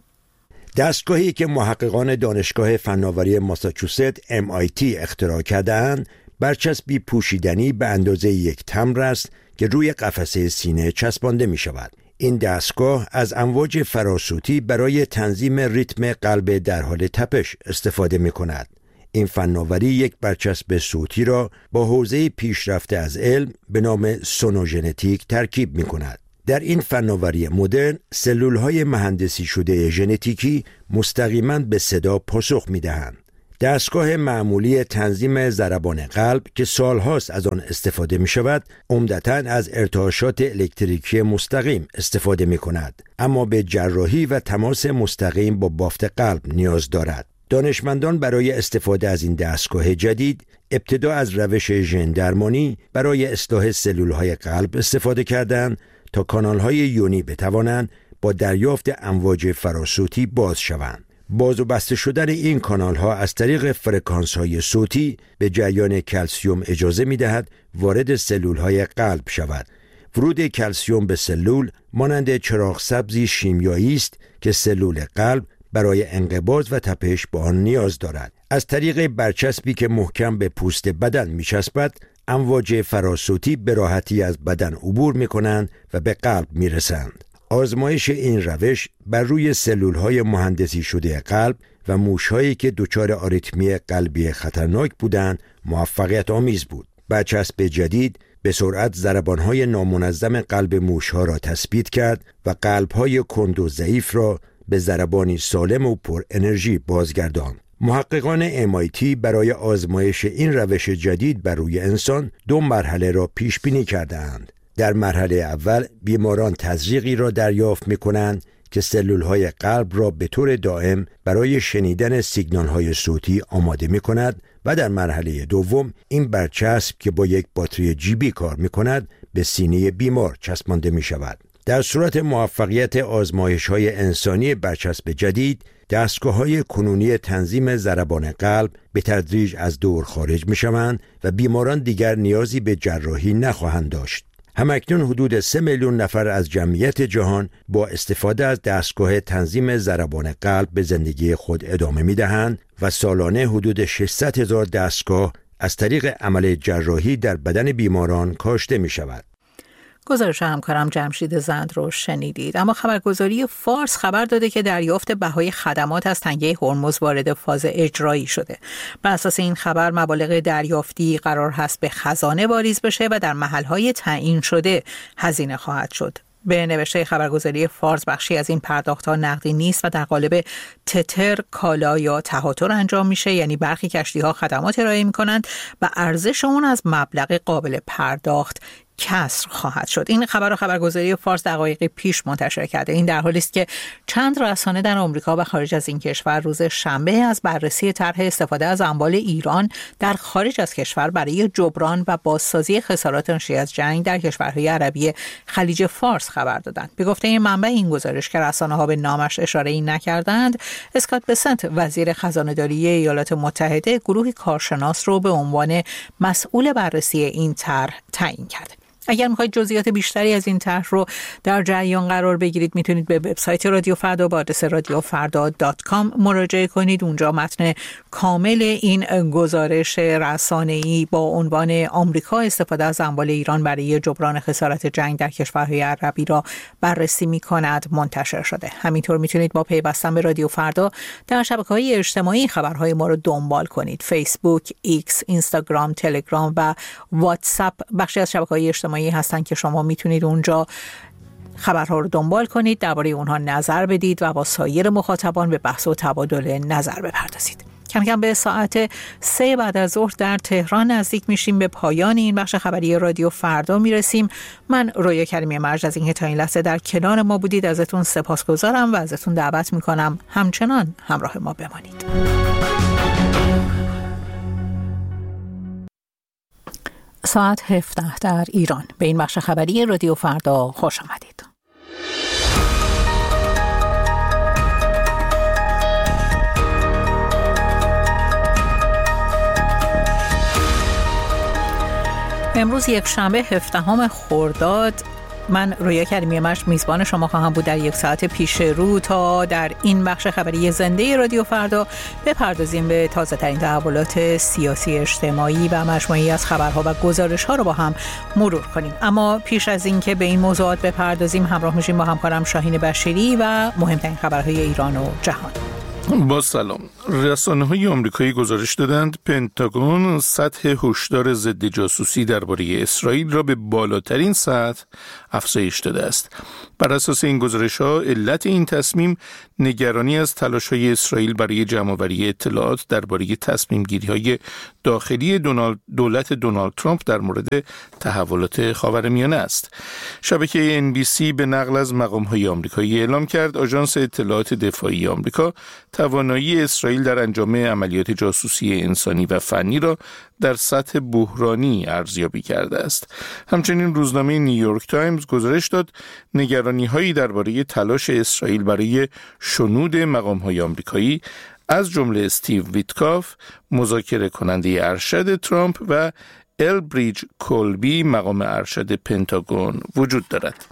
Speaker 10: دستگاهی که محققان دانشگاه فناوری ماساچوست ام آی تی اختراع کردند، برچسبی پوشیدنی به اندازه یک تمبر است که روی قفسه سینه چسبانده می شود. این دستگاه از امواج فراسوتی برای تنظیم ریتم قلب در حال تپش استفاده می کند. این فناوری یک برچسب صوتی را با حوزه پیشرفته از علم به نام سونوژنتیک ترکیب می کند. در این فناوری مدرن، سلولهای مهندسی شده ژنتیکی مستقیما به صدا پاسخ می دهند. دستگاه معمولی تنظیم ضربان قلب که سالهاست از آن استفاده می شود، عمدتاً از ارتعاشات الکتریکی مستقیم استفاده می کند، اما به جراحی و تماس مستقیم با بافت قلب نیاز دارد. دانشمندان برای استفاده از این دستگاه جدید ابتدا از روش ژن درمانی برای اصلاح سلولهای قلب استفاده کردند تا کانالهای یونی بتوانند با دریافت امواج فراسوتی باز شوند. باز و بسته شدن این کانال ها از طریق فرکانس های صوتی به جریان کلسیم اجازه می دهد وارد سلول های قلب شود. ورود کلسیم به سلول مانند چراغ سبزی شیمیایی است که سلول قلب برای انقباض و تپش به آن نیاز دارد. از طریق برچسبی که محکم به پوست بدن می چسبد، امواج فراسوتی به راحتی از بدن عبور می کنند و به قلب می رسند. آزمایش این روش بر روی سلولهای مهندسی شده قلب و موشهایی که دچار آریتمی قلبی خطرناک بودند موفقیت آمیز بود. برچسب جدید به سرعت ضربانهای نامنظم قلب موشها را تثبیت کرد و قلبهای کند و ضعیف را به ضربانی سالم و پر انرژی بازگرداند. محققان ام آی تی برای آزمایش این روش جدید بر روی انسان دو مرحله را پیش بینی کردند. در مرحله اول بیماران تزریقی را دریافت می‌کنند که سلولهای قلب را به طور دائم برای شنیدن سیگنال‌های صوتی آماده می‌کند و در مرحله دوم این برچسب که با یک باتری جیبی کار می‌کند به سینه بیمار چسبانده می‌شود. در صورت موفقیت آزمایش‌های انسانی برچسب جدید، دستگاه‌های کنونی تنظیم ضربان قلب به تدریج از دور خارج می‌شوند و بیماران دیگر نیازی به جراحی نخواهند داشت. همکنون حدود سه میلیون نفر از جمعیت جهان با استفاده از دستگاه تنظیم ضربان قلب به زندگی خود ادامه می‌دهند و سالانه حدود ششصد هزار دستگاه از طریق عمل جراحی در بدن بیماران کاشته می‌شود.
Speaker 1: گزارش همکارم جمشید زند رو شنیدید. اما خبرگزاری فارس خبر داده که دریافت بهای خدمات از تنگه هرمز وارد فاز اجرایی شده. بر اساس این خبر مبالغ دریافتی قرار هست به خزانه واریز بشه و در محلهای تعیین شده هزینه خواهد شد. به نوشته خبرگزاری فارس بخشی از این پرداخت‌ها نقدی نیست و در قالب تتر، کالا یا تهاتر انجام میشه، یعنی برخی کشتی‌ها خدمات ارائه می‌کنند و ارزش اون از مبلغ قابل پرداخت کسر خواهد شد. این خبر رو خبرگزاری فارس دقایق پیش منتشر کرده. این در حالی است که چند رسانه در آمریکا و خارج از این کشور روز شنبه از بررسی طرح استفاده از اموال ایران در خارج از کشور برای جبران و بازسازی خسارات ناشی از جنگ در کشورهای عربی خلیج فارس خبر دادند. به گفته این منبع این گزارش که رسانه‌ها به نامش اشاره‌ای نکردند، اسکات بسنت وزیر خزانه‌داری ایالات متحده گروهی کارشناس رو به عنوان مسئول بررسی این طرح تعیین کرده. اگر میخواید جزئیات بیشتری از این طرح رو در جریان قرار بگیرید، میتونید به وبسایت رادیو فردا با آدرس رادیو فردا دات کام مراجعه کنید. اونجا متن کامل این گزارش رسانه‌ای با عنوان آمریکا استفاده از اموال ایران برای جبران خسارات جنگ در کشورهای عربی را بررسی میکند منتشر شده. همینطور میتونید با پیوستن به رادیو فردا در شبکه‌های اجتماعی خبرهای ما رو دنبال کنید. فیسبوک، ایکس، اینستاگرام، تلگرام و واتساپ بخشی از شبکه‌های اجتماعی هستن که شما میتونید اونجا خبرها رو دنبال کنید، درباره اونها نظر بدید و با سایر مخاطبان به بحث و تبادل نظر بپردازید. کم کم به ساعت سه بعد از ظهر در تهران نزدیک میشیم. به پایان این بخش خبری رادیو فردا میرسیم. من رویا کریمی مرج از اینکه تا این لحظه در کنار ما بودید ازتون سپاسگزارم و ازتون دعوت میکنم همچنان همراه ما بمانید. ساعت هفده در ایران. به این بخش خبری رادیو فردا خوش آمدید. امروز یک شنبه هفدهم خرداد، من رویا کریمی مشت میزبان شما خواهم بود در یک ساعت پیش رو تا در این بخش خبری زنده رادیو فردا بپردازیم به تازه ترین تحولات سیاسی اجتماعی و مجموعی از خبرها و گزارش ها رو با هم مرور کنیم. اما پیش از این که به این موضوعات بپردازیم همراه میشیم با همکارم شاهین بشیری و مهمترین خبرهای ایران و جهان.
Speaker 11: با سلام. رسانه‌های آمریکایی گزارش دادند پنتاگون سطح هشدار ضد جاسوسی درباره اسرائیل را به بالاترین سطح افزایش داده است. بر اساس این گزارش‌ها علت این تصمیم نگرانی از تلاش‌های اسرائیل برای جمع‌آوری اطلاعات درباره تصمیم‌گیری‌های داخلی دونالد دولت دونالد ترامپ در مورد تحولات خاورمیانه است. شبکه ان بی سی به نقل از مقام‌های آمریکایی اعلام کرد آژانس اطلاعات دفاعی آمریکا توانایی اسرائیل در انجام عملیات جاسوسی انسانی و فنی را در سطح بحرانی ارزیابی کرده است. همچنین روزنامه نیویورک تایمز گزارش داد نگرانی‌هایی درباره تلاش اسرائیل برای شنود مقام‌های آمریکایی از جمله استیو ویتکاف، مذاکره کننده ارشد ترامپ و البریج کولبی، مقام ارشد پنتاگون وجود دارد.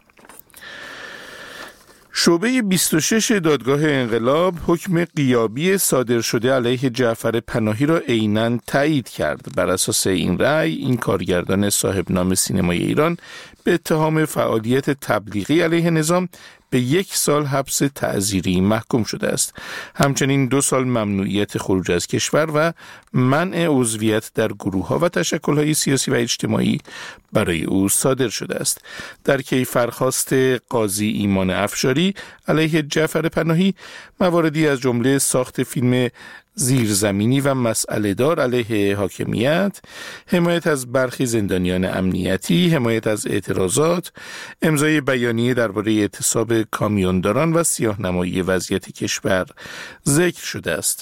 Speaker 11: شعبه بیست و شش دادگاه انقلاب حکم غیابی صادر شده علیه جعفر پناهی را عیناً تایید کرد. بر اساس این رأی این کارگردان صاحب نام سینمای ایران به اتهام فعالیت تبلیغی علیه نظام به یک سال حبس تعزیری محکوم شده است. همچنین دو سال ممنوعیت خروج از کشور و منع عضویت در گروه‌ها و تشکل‌های سیاسی و اجتماعی برای او صادر شده است. در کیفرخواست قاضی ایمان افشاری علیه جعفر پناهی مواردی از جمله ساخت فیلم زیرزمینی و مسئله دار علیه حاکمیت، حمایت از برخی زندانیان امنیتی، حمایت از اعتراضات، امضای بیانیه درباره اعتصاب کامیونداران و سیاه‌نمایی وضعیت کشور ذکر شده است.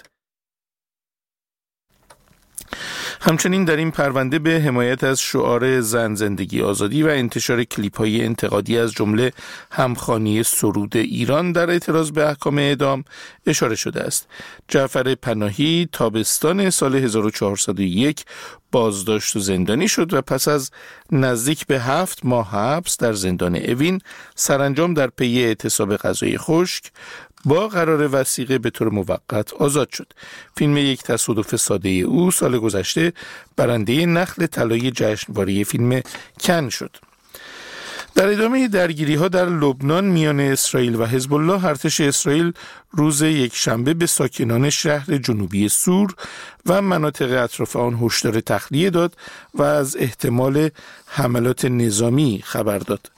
Speaker 11: همچنین در این پرونده به حمایت از شعار زن زندگی آزادی و انتشار کلیپ‌های انتقادی از جمله همخوانی سرود ایران در اعتراض به احکام اعدام اشاره شده است. جعفر پناهی تابستان سال هزار و چهارصد و یک بازداشت و زندانی شد و پس از نزدیک به هفت ماه حبس در زندان اوین سرانجام در پی اعتصاب غذای خشک با قرار وثیقه به طور موقت آزاد شد. فیلم یک تصادف ساده او سال گذشته برنده نخل طلای جشنواره فیلم کن شد. در ادامه درگیری‌ها در لبنان میان اسرائیل و حزب الله، ارتش اسرائیل روز یکشنبه به ساکنان شهر جنوبی سور و مناطق اطراف آن هشدار تخلیه داد و از احتمال حملات نظامی خبر داد.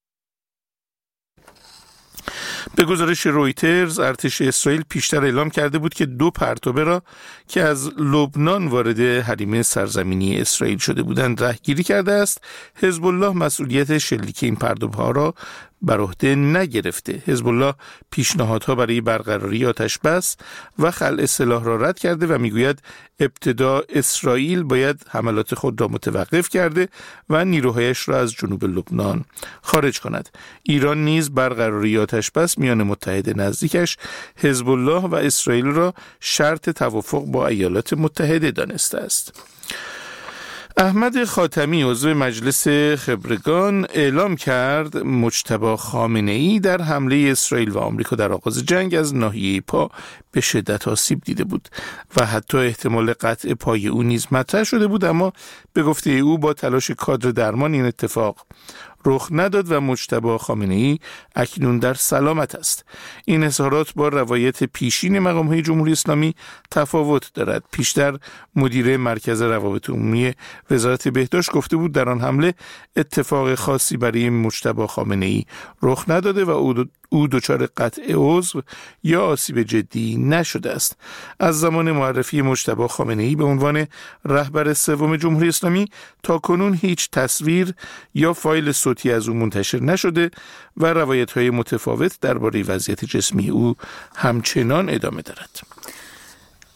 Speaker 11: به گزارش رویترز، ارتش اسرائیل پیشتر اعلام کرده بود که دو پرتوبه را که از لبنان وارد حریم سرزمینی اسرائیل شده بودند رهگیری کرده است. حزب الله مسئولیت شلیک این پرتوبه‌ها را بر عهده نگرفته. حزب الله پیشنهادها برای برقراری آتش بس و خلع سلاح را رد کرده و میگوید ابتدا اسرائیل باید حملات خود را متوقف کرده و نیروهایش را از جنوب لبنان خارج کند. ایران نیز برقراری آتش بس میان متحد نزدیکش حزب الله و اسرائیل را شرط توافق با ایالات متحده دانسته است. احمد خاتمی عضو مجلس خبرگان اعلام کرد مجتبی خامنه‌ای در حمله اسرائیل و آمریکا در آغاز جنگ از ناحیه پا به شدت آسیب دیده بود و حتی احتمال قطع پای او نیز مطرح شده بود، اما به گفته او با تلاش کادر درمان این اتفاق رخ نداد و مجتبی خامنه‌ای اکنون در سلامت است. این اظهارات با روایت پیشین مقام‌های جمهوری اسلامی تفاوت دارد. پیشتر مدیر مرکز روابط عمومی وزارت بهداشت گفته بود در آن حمله اتفاق خاصی برای مجتبی خامنه‌ای رخ نداده و او او دچار قطع عضو یا آسیب جدی نشده است. از زمان معرفی مجتبی خامنه‌ای به عنوان رهبر سوم جمهوری اسلامی تا کنون هیچ تصویر یا فایل صوتی از او منتشر نشده و روایت‌های متفاوت درباره وضعیت جسمی او همچنان ادامه دارد.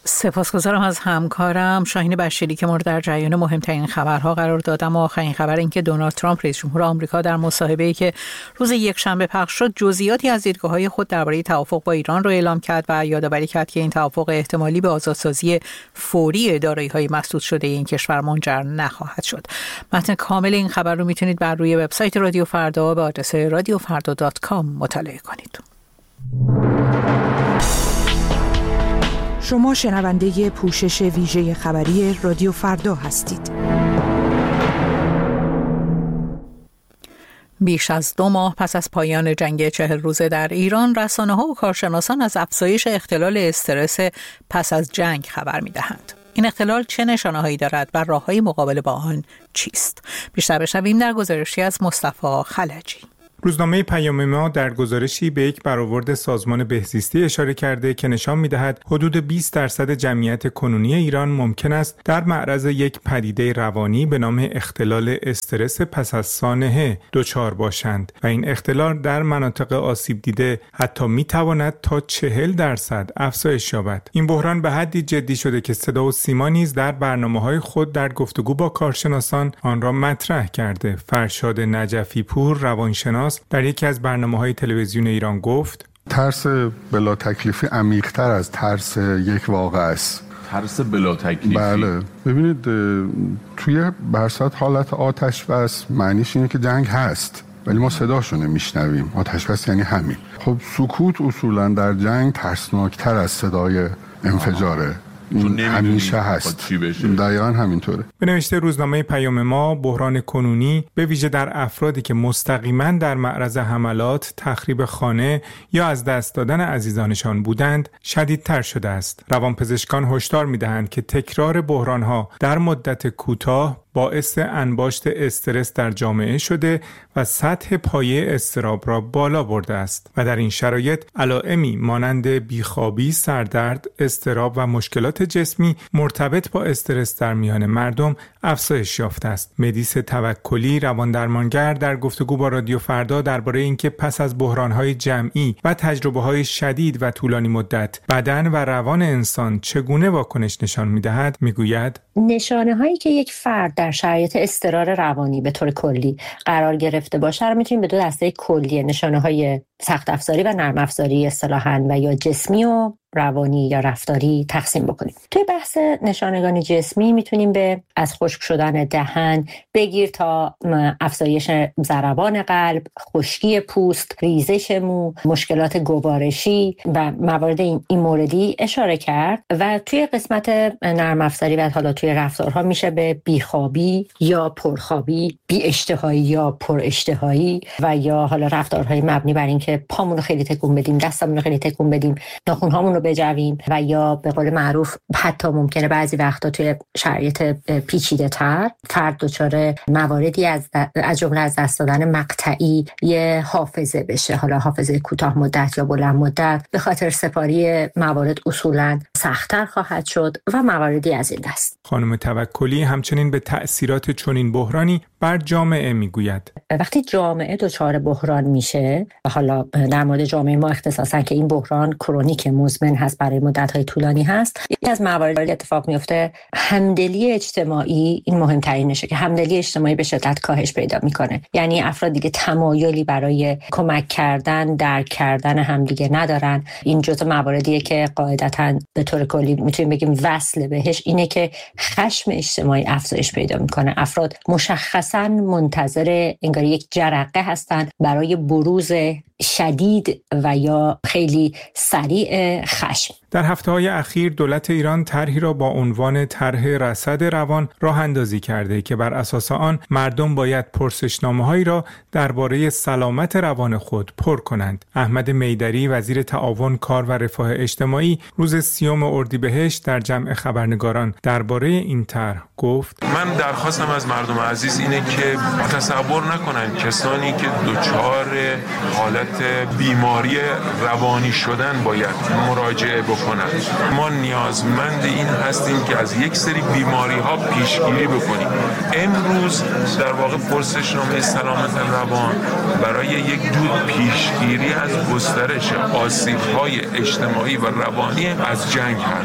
Speaker 1: سپاسگزارم از همکارم شاهین بشیری که مورد در جریان مهمترین خبرها قرار دادم. و آخرین خبر این که دونالد ترامپ رئیس جمهور آمریکا در مصاحبه‌ای که روز یکشنبه پخش شد جزئیاتی از دیدگاه‌های خود درباره توافق با ایران را اعلام کرد و یادآوری کرد که این توافق احتمالی به آزادسازی فوری دارایی‌های مسدود شده این کشور منجر نخواهد شد. متن کامل این خبر رو میتونید بر روی وبسایت رادیو فردا به آدرس رادیو فردا دات کام مطالعه کنید.
Speaker 3: شما شنونده پوشش ویژه خبری رادیو فردا هستید.
Speaker 1: بیش از دو ماه پس از پایان جنگ چهل روزه در ایران، رسانه‌ها و کارشناسان از افزایش اختلال استرس پس از جنگ خبر می‌دهند. این اختلال چه نشانه‌هایی دارد و راه‌های مقابله با آن چیست؟ بیشتر بشنویم در گزارشی از مصطفی خلجی.
Speaker 12: روزنامه پیام ما در گزارشی به یک برآورد سازمان بهزیستی اشاره کرده که نشان می‌دهد حدود بیست درصد جمعیت کنونی ایران ممکن است در معرض یک پدیده روانی به نام اختلال استرس پس از سانحه دچار باشند و این اختلال در مناطق آسیب دیده حتی می‌تواند تا چهل درصد افزایش یابد. این بحران به حدی جدی شده که صدا و سیما نیز در برنامه‌های خود در گفتگو با کارشناسان آن را مطرح کرده. فرشاد نجفی پور روانشناس در یکی از برنامه‌های تلویزیون ایران گفت
Speaker 13: ترس بلا تکلیفی عمیق‌تر از ترس یک واقعه است.
Speaker 14: ترس بلا تکلیفی؟
Speaker 13: بله. ببینید توی برصد حالت آتش بس معنیش اینه که جنگ هست ولی ما صداشو نمیشنویم. آتش بس یعنی همین. خب سکوت اصولا در جنگ ترسناکتر از صدای انفجاره. این همیشه هست. دقیقاً همینطوره.
Speaker 12: به نوشته روزنامه پیام ما، بحران کنونی به ویژه در افرادی که مستقیما در معرض حملات، تخریب خانه یا از دست دادن عزیزانشان بودند شدیدتر شده است. روانپزشکان هشدار می‌دهند که تکرار بحران‌ها در مدت کوتاه باعث انباشت استرس در جامعه شده و سطح پایه اضطراب را بالا برده است و در این شرایط علائمی مانند بیخوابی، سردرد، اضطراب و مشکلات جسمی مرتبط با استرس در میان مردم افزایش یافته است. مدیس توکلی رواندرمانگر در گفتگو با رادیو فردا درباره اینکه پس از بحران‌های جمعی و تجربه‌های شدید و طولانی مدت بدن و روان انسان چگونه واکنش نشان می‌دهد می‌گوید
Speaker 15: نشانه‌هایی که یک فرد در شرایط اضطرار روانی به طور کلی قرار گرفته باشه رو می‌تونیم به دو دسته کلی نشانه‌های سخت افزاری و نرم افزاری اصطلاحاً و یا جسمی و روانی یا رفتاری تقسیم بکنیم. توی بحث نشانگان جسمی میتونیم به از خشک شدن دهن بگیر تا افزایش ضربان قلب، خشکی پوست، ریزش مو، مشکلات گوارشی و موارد این, این موردی اشاره کرد و توی قسمت نرم افزاری و حالا توی رفتارها میشه به بیخوابی یا پرخوابی، بی اشتهایی یا پر اشتهایی و یا حالا رفتارهای مبنی بر اینکه پامون رو خیلی تکون بدیم، دستمون رو خیلی تکون بدیم، ناخن‌هامون رو بجویم و یا به قول معروف حتی ممکنه بعضی وقتا توی شرایط پیچیده تر فرد دچار مواردی از از جمله از دست دادن مقطعی یه حافظه بشه، حالا حافظه کوتاه مدت یا بلند مدت، به خاطر سپاری موارد اصولاً سخت‌تر خواهد شد و مواردی از این دست.
Speaker 12: خانم توکلی همچنین به تأثیرات چنین بحرانی بر جامعه میگوید
Speaker 15: وقتی جامعه دچار بحران میشه، حالا در مورد جامعه ما اختصاصا که این بحران کرونیک مزمن هست برای مدت‌های طولانی هست، یکی از مواردی اتفاق میفته همدلی اجتماعی. این مهمترینشه که همدلی اجتماعی به شدت کاهش پیدا میکنه، یعنی افراد دیگه تمایلی برای کمک کردن، درک کردن همدیگه ندارن. این جزء مواردیه که قاعدتاً به طور کلی میتونیم بگیم وصل بهش اینه که خشم اجتماعی افزایش پیدا میکنه. افراد مشخصاً منتظر انگار یک جرقه هستن برای بروز شدید و یا خیلی سریع خشم.
Speaker 12: در هفته‌های اخیر دولت ایران طرحی را با عنوان طرح رصد روان راه اندازی کرده که بر اساس آن مردم باید پرسشنامه‌هایی را درباره سلامت روان خود پر کنند. احمد میدری وزیر تعاون، کار و رفاه اجتماعی روز سیوم اردیبهشت در جمع خبرنگاران درباره این طرح گفت:
Speaker 14: من درخواستم از مردم عزیز اینه که تصور نکنن کسانی که دچار حالت بیماری روانی شدن باید مراجعه بکنن. ما نیازمند این هستیم که از یک سری بیماری ها پیشگیری بکنیم. امروز در واقع پرسشنامه سلامت روان برای یک جور پیشگیری از گسترش آسیب‌های اجتماعی و روانی از جنگ هست.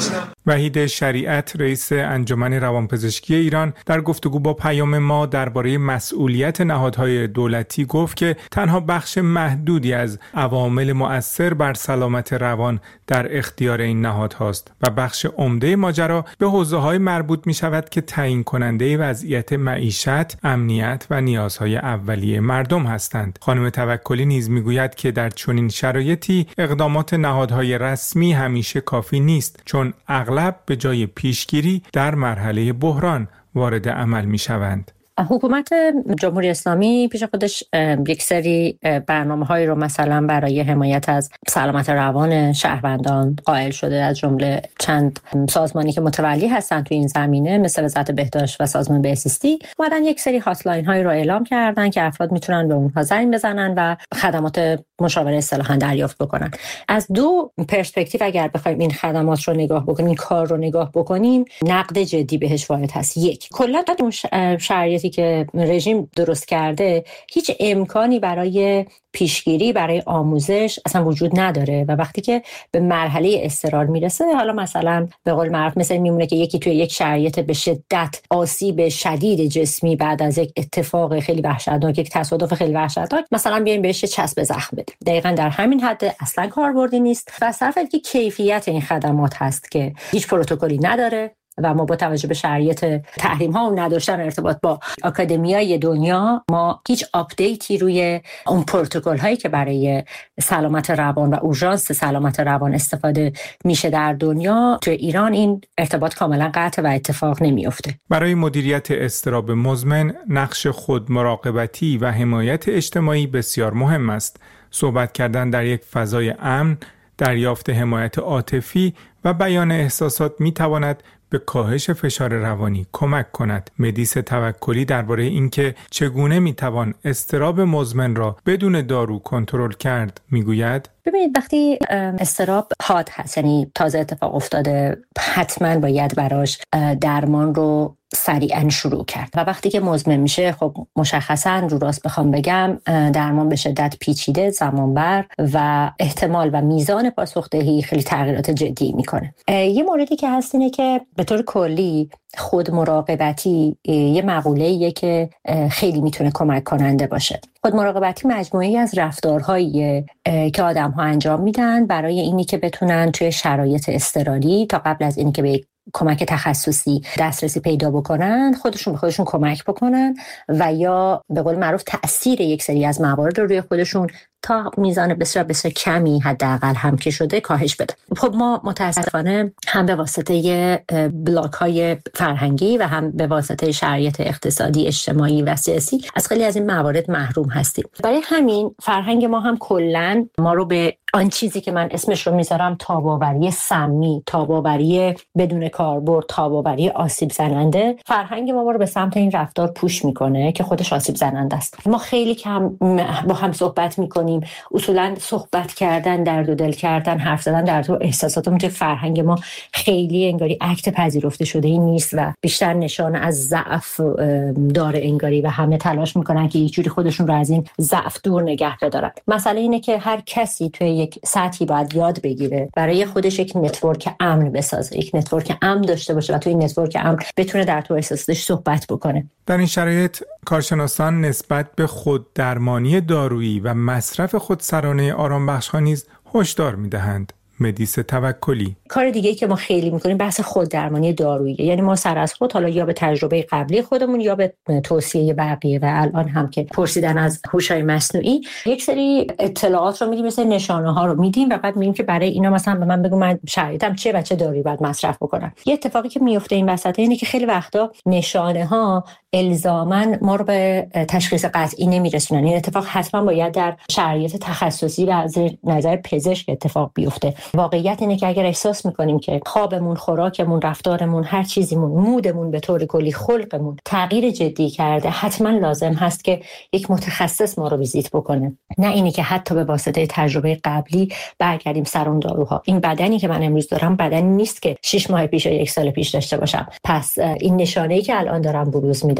Speaker 12: وحید شریعت رئیس انجمن روانپزشکی ایران در گفتگو با پیام ما درباره مسئولیت نهادهای دولتی گفت که تنها بخش محدودی از عوامل مؤثر بر سلامت روان در اختیار این نهادهاست و بخش عمده ماجرا به حوزه‌های مربوط می‌شود که تعیین کننده وضعیت معیشت، امنیت و نیازهای اولیه مردم هستند. خانم توکلی نیز می‌گوید که در چنین شرایطی اقدامات نهادهای رسمی همیشه کافی نیست، چون اغلب به جای پیشگیری در مرحله بحران وارد عمل می‌شوند.
Speaker 15: حکومت جمهوری اسلامی پیش خودش یک سری برنامه‌هایی رو مثلا برای حمایت از سلامت روان شهروندان قائل شده، از جمله چند سازمانی که متولی هستن تو این زمینه مثل وزارت بهداشت و سازمان بهزیستی اومدن یک سری هاتلاین هایی رو اعلام کردن که افراد میتونن به اونها زنگ بزنن و خدمات مشاوره اصطلاحاً دریافت بکنن. از دو پرسپکتیو اگر بخوایم این خدمات رو نگاه بکنیم، این کار رو نگاه بکنیم، نقد جدی بهش وارد هست. یک، کلا اون شرایطی که رژیم درست کرده هیچ امکانی برای پیشگیری، برای آموزش اصلا وجود نداره و وقتی که به مرحله اضطرار میرسه، حالا مثلا به قول معروف مثلا میمونه که یکی توی یک شرایط به شدت آسیب شدید جسمی بعد از یک اتفاق خیلی وحشتناک، یک تصادف خیلی وحشتناک، مثلا بیایم بهش چسب زخم بده. دقیقاً در همین حد اصلا کاربردی نیست و از طرف دیگه کیفیت این خدمات هست که هیچ پروتکلی نداره و ما با توجه به شرایط تحریم ها و نداشتن ارتباط با آکادمیای دنیا، ما هیچ آپدیتی روی اون پروتکل هایی که برای سلامت روان و اورژانس سلامت روان استفاده میشه در دنیا، تو ایران این ارتباط کاملا قطع و اتفاق نمیفته.
Speaker 12: برای مدیریت اضطراب مزمن نقش خود مراقبتی و حمایت اجتماعی بسیار مهم است. صحبت کردن در یک فضای امن، دریافت حمایت عاطفی و بیان احساسات می تواند به کاهش فشار روانی کمک کند. مدیس توکلی درباره اینکه چگونه میتوان اضطراب مزمن را بدون دارو کنترل کرد میگوید:
Speaker 15: ببینید وقتی اضطراب حاد هست، یعنی تازه اتفاق افتاده، حتما باید براش درمان رو سریعا شروع کرد و وقتی که مزمن میشه خب مشخصا رو راست بخوام بگم درمان به شدت پیچیده، زمانبر و احتمال و میزان پاسخدهی خیلی تغییرات جدی میکنه. یه موردی که هست اینه که به طور کلی خود مراقبتی یه مقوله‌ایه که خیلی میتونه کمک کننده باشه. خود مراقبتی مجموعه‌ای از رفتارهاییه که آدم‌ها انجام میدن برای اینی که بتونن توی شرایط اضطراری تا قبل از اینی که به کمک تخصصی دسترسی پیدا بکنن، خودشون به خودشون کمک بکنن و یا به قول معروف تأثیر یک سری از موارد رو روی خودشون تا میزان بسیار بسیار کمی حداقل هم که شده کاهش بده. خب ما متاسفانه هم به واسطه بلاک های فرهنگی و هم به واسطه شرایط اقتصادی، اجتماعی و سیاسی از خیلی از این موارد محروم هستیم. برای همین فرهنگ ما هم کلاً ما رو به آن چیزی که من اسمش رو میذارم تاباوری سمی، تاباوری بدون کاربرد، تاباوری آسیب زننده، فرهنگ ما ما رو به سمت این رفتار پوش میکنه که خودش آسیب زننده است. ما خیلی کم با هم صحبت میکنیم، اصولا صحبت کردن، درد و دل کردن، حرف زدن در تو احساساتمون توی فرهنگ ما خیلی انگاری اکت پذیرفته شده ای نیست و بیشتر نشانه از ضعف داره انگاری و همه تلاش میکنن که یه جوری خودشون رو از این ضعف دور نگه بدارن. مسئله اینه که هر کسی توی یک سطحی باید یاد بگیره برای خودش یک نتورک امن بسازه، یک نتورک امن داشته باشه و توی این نتورک امن بتونه در تو احساساتش صحبت بکنه.
Speaker 12: در این شرایط کارشناسان نسبت به خود درمانی دارویی و مصرف خودسرانه آرامبخش‌ها نیز هشدار می‌دهند. مدیس توکلی:
Speaker 15: کار دیگه‌ای که ما خیلی می‌کنیم بحث خود درمانی داروییه، یعنی ما سر از خود، حالا یا به تجربه قبلی خودمون یا به توصیه بقیه و الان هم که پرسیدن از هوش‌های مصنوعی، یک سری اطلاعات رو میدیم، مثل نشانه‌ها رو میدیم و بعد میگیم که برای اینا مثلا به من بگو من شرایطم چه و چه دارویی باید مصرف بکنم. یه اتفاقی که میفته این وسط اینه که خیلی وقتا نشانه‌ها الزاماً ما رو به تشخیص قطعی نمیرسونن. این اتفاق حتما باید در شرایط تخصصی و از نظر پزشک اتفاق بیفته. واقعیت اینه که اگر احساس میکنیم که خوابمون، خوراکمون، رفتارمون، هر چیزیمون، مودمون به طور کلی، خلقمون تغییر جدی کرده، حتما لازم هست که یک متخصص ما رو ویزیت بکنه، نه اینی که حتی به واسطه تجربه قبلی برگردیم سر اون داروها. این بدنی که من امروز دارم بدنی نیست که شش ماه پیش یا یک سال پیش داشته باشم. پس این نشانه‌ای که الان دارم بروز میدم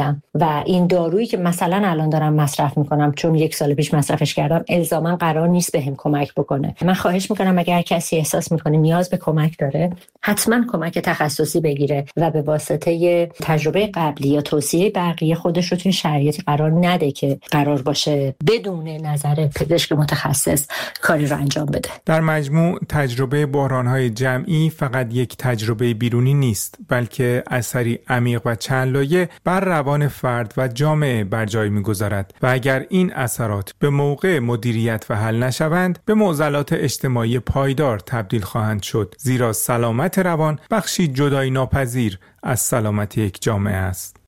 Speaker 15: میدم و این دارویی که مثلا الان دارم مصرف میکنم چون یک سال پیش مصرفش کردم الزاما قرار نیست بهم کمک بکنه. من خواهش میکنم اگر کسی احساس میکنه نیاز به کمک داره حتما کمک تخصصی بگیره و به واسطه تجربه قبلی یا توصیه بقیه خودش رو توی شرایطی قرار نده که قرار باشه بدون نظر پزشک متخصص کاری رو انجام بده.
Speaker 12: در مجموع تجربه بحران‌های جمعی فقط یک تجربه بیرونی نیست، بلکه اثری عمیق و چند لایه بر روان فرد و جامعه بر جای می‌گذارد و اگر این اثرات به موقع مدیریت و حل نشوند به معضلات اجتماعی پایدار تبدیل خواهند شد، زیرا سلامت روان بخشی جدایی ناپذیر از سلامت یک جامعه است.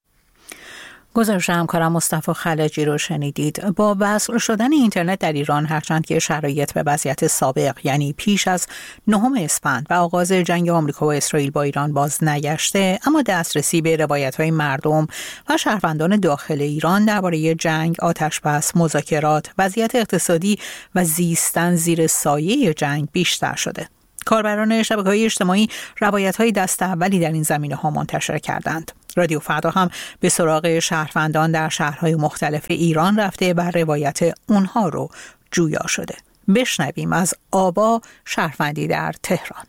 Speaker 1: گزارش همکارم مصطفی خلجی رو شنیدید. با وصل شدن اینترنت در ایران هرچند که شرایط به وضعیت سابق یعنی پیش از نهم اسفند و آغاز جنگ آمریکا و اسرائیل با ایران باز نگشته، اما دسترسی به روایت‌های مردم و شهروندان داخل ایران درباره جنگ، آتش‌بس، مذاکرات، وضعیت اقتصادی و زیستن زیر سایه جنگ بیشتر شده. کاربران شبکه‌های اجتماعی روایت‌های دست اولی در این زمینه‌ها منتشر کردند. رادیو فردا هم به سراغ شهروندان در شهرهای مختلف ایران رفته و روایت اونها رو جویا شده. بشنویم از آبا، شهروندی در تهران.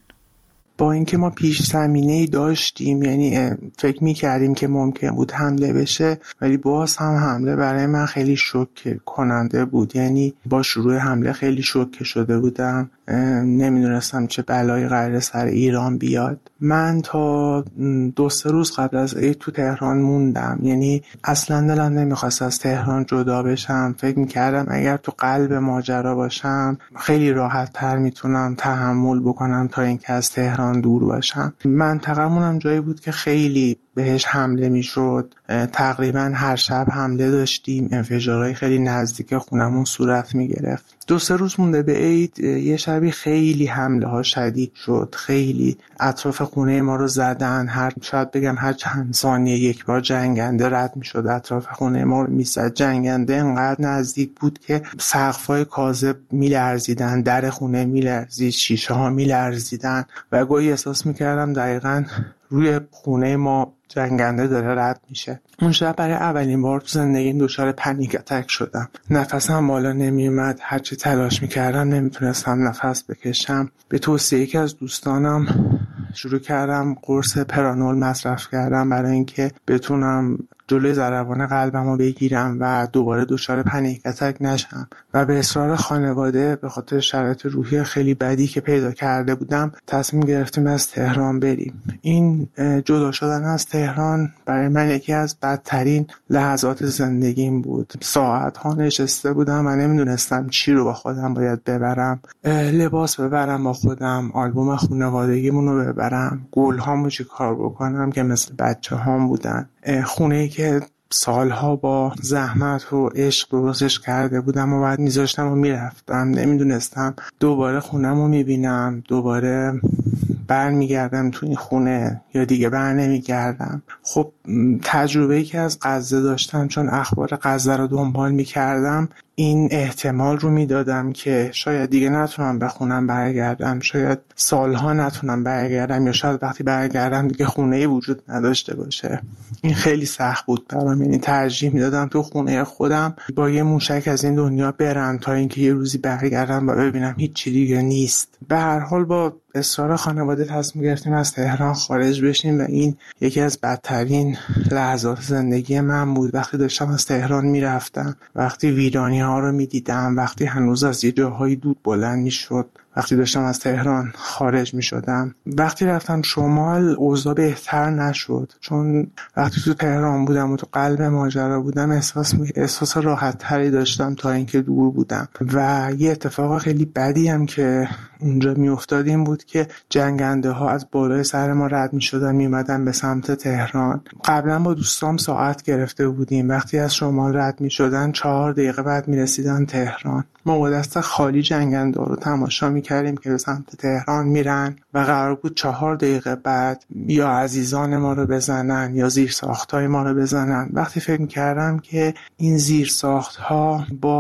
Speaker 16: با اینکه ما پیش زمینه‌ای داشتیم، یعنی فکر می‌کردیم که ممکن بود حمله بشه، ولی باز هم حمله برای من خیلی شوکه کننده بود. یعنی با شروع حمله خیلی شوکه شده بودم، نمیدونستم چه بلایی قراره سر ایران بیاد. من تا دو سه روز قبل از عید تو تهران موندم، یعنی اصلا دلم نمیخواست از تهران جدا بشم. فکر میکردم اگر تو قلب ماجرا باشم خیلی راحت تر میتونم تحمل بکنم تا اینکه از تهران دور باشم. منطقمونم جایی بود که خیلی بهش حمله میشد، تقریبا هر شب حمله داشتیم، انفجارهای خیلی نزدیک خونمون صورت میگرفت. دو سه روز مونده به عید یه شبی خیلی حمله ها شدید شد، خیلی اطراف خونه ما رو زدن، هر شاید بگم هر چند ثانیه یک بار جنگنده رد میشد اطراف خونه ما رو میزد. جنگنده انقدر نزدیک بود که سقف‌های کاذب میلرزیدن، در خونه میلرزید، شیشه ها میلرزیدن و گاهی احساس میکردم دقیقاً روی خونه ما جنگنده داره رد میشه. اون شب برای اولین بار تو زندگیم دچار پنیک اتک شدم. نفسم بالا نمیومد، هرچی تلاش میکردم نمیتونستم نفس بکشم. به توصیه یکی از دوستانم شروع کردم قرص پرانول مصرف کردم برای اینکه بتونم جلوی ضربان قلبمو بگیرم و دوباره دچار پنیک اتک نشم. و به اصرار خانواده به خاطر شرایط روحی خیلی بدی که پیدا کرده بودم تصمیم گرفتیم از تهران بریم. این جدا شدن از تهران برای من یکی از بدترین لحظات زندگیم بود. ساعت ها نشسته بودم و نمیدونستم چی رو با خودم باید ببرم. لباس ببرم با خودم، آلبوم خانوادگیمون رو ببرم، گل هامو چی کار بکنم که مثل بچه هام بودن. خونه‌ای که سالها با زحمت و عشق درستش کرده بودم و بعد میذاشتم و میرفتم. نمیدونستم دوباره خونم رو میبینم، دوباره بر میگردم تو این خونه یا دیگه بر نمیگردم. خب تجربه‌ای که از غزه داشتم، چون اخبار غزه رو دنبال میکردم، این احتمال رو میدادم که شاید دیگه نتونم به خونم برگردم، شاید سالها نتونم برگردم، یا شاید وقتی برگردم دیگه خونه‌ای وجود نداشته باشه. این خیلی سخت بود برام، یعنی ترجیح میدادم تو خونه خودم با یه موشک از این دنیا برم تا اینکه یه روزی برگردم و ببینم هیچ دیگه نیست. به هر حال با اصرار خانواده تصمیم گرفتیم از تهران خارج بشیم و این یکی از بدترین لحظات زندگی من بود. وقتی داشتم از تهران میرفتم، وقتی ویرانی ها رو میدیدم، وقتی هنوز از یه جاهای دود بلند میشد، وقتی داشتم از تهران خارج می شدم. وقتی رفتم شمال اوضاع بهتر نشد، چون وقتی تو تهران بودم و تو قلب ماجرا بودم احساس احساس راحت تری داشتم تا اینکه دور بودم. و یه اتفاق خیلی بدی هم که اونجا می افتاد این بود که جنگنده ها از بالای سر ما رد می شدن می اومدن به سمت تهران. قبلا با دوستام ساعت گرفته بودیم، وقتی از شمال رد می شدن چهار دقیقه بعد می رسیدن تهران. ما با دست خالی جنگنده رو تماشا می کردیم که به سمت تهران میرن و قرار بود چهار دقیقه بعد یا عزیزان ما رو بزنن یا زیر ساختای ما رو بزنن. وقتی فکر میکردم که این زیر ساختها با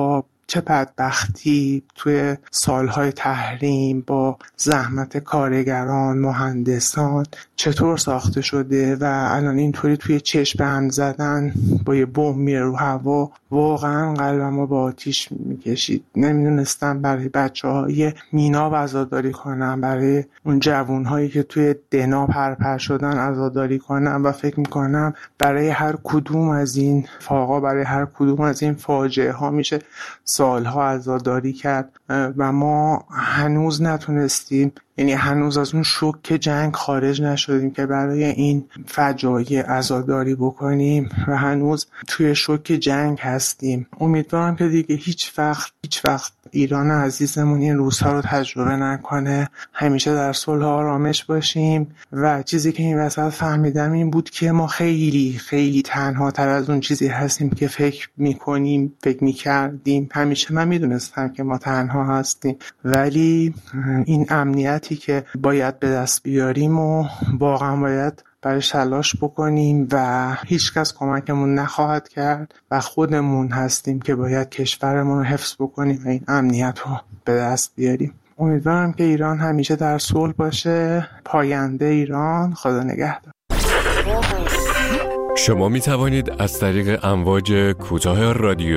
Speaker 16: چه بدبختی توی سالهای تحریم با زحمت کارگران، مهندسان چطور ساخته شده و الان اینطوری توی چشم به هم زدن با یه بمب میره رو هوا، واقعا قلبمو با آتیش میکشید. نمیدونستم برای بچه‌های مینا عزاداری کنم، برای اون جوانهایی که توی دنا پرپر شدن عزاداری کنم و فکر میکنم برای هر کدوم از این فاقا، برای هر کدوم از این فاجعه ها میشه سالها عزاداری کرد و ما هنوز نتونستیم، یعنی هنوز از اون شوک جنگ خارج نشدیم که برای این فجایع عزاداری بکنیم و هنوز توی شوک جنگ هستیم. امیدوارم که دیگه هیچ وقت هیچ وقت ایران عزیزمون این روزها رو تجربه نکنه، همیشه در صلح و آرامش باشیم. و چیزی که این وسط فهمیدم این بود که ما خیلی خیلی تنها تر از اون چیزی هستیم که فکر میکنیم، فکر میکردیم. همیشه من میدونستم که ما تنها هستیم، ولی این امنیتی که باید به دست بیاریم و واقعا باید برایش تلاش بکنیم و هیچ کس کمکمون نخواهد کرد و خودمون هستیم که باید کشورمون رو حفظ بکنیم و این امنیت رو به دست بیاریم. امیدوارم که ایران همیشه در صلح باشه. پاینده ایران. خدا نگهدار.
Speaker 17: شما می توانید از طریق امواج کوتاه رادیو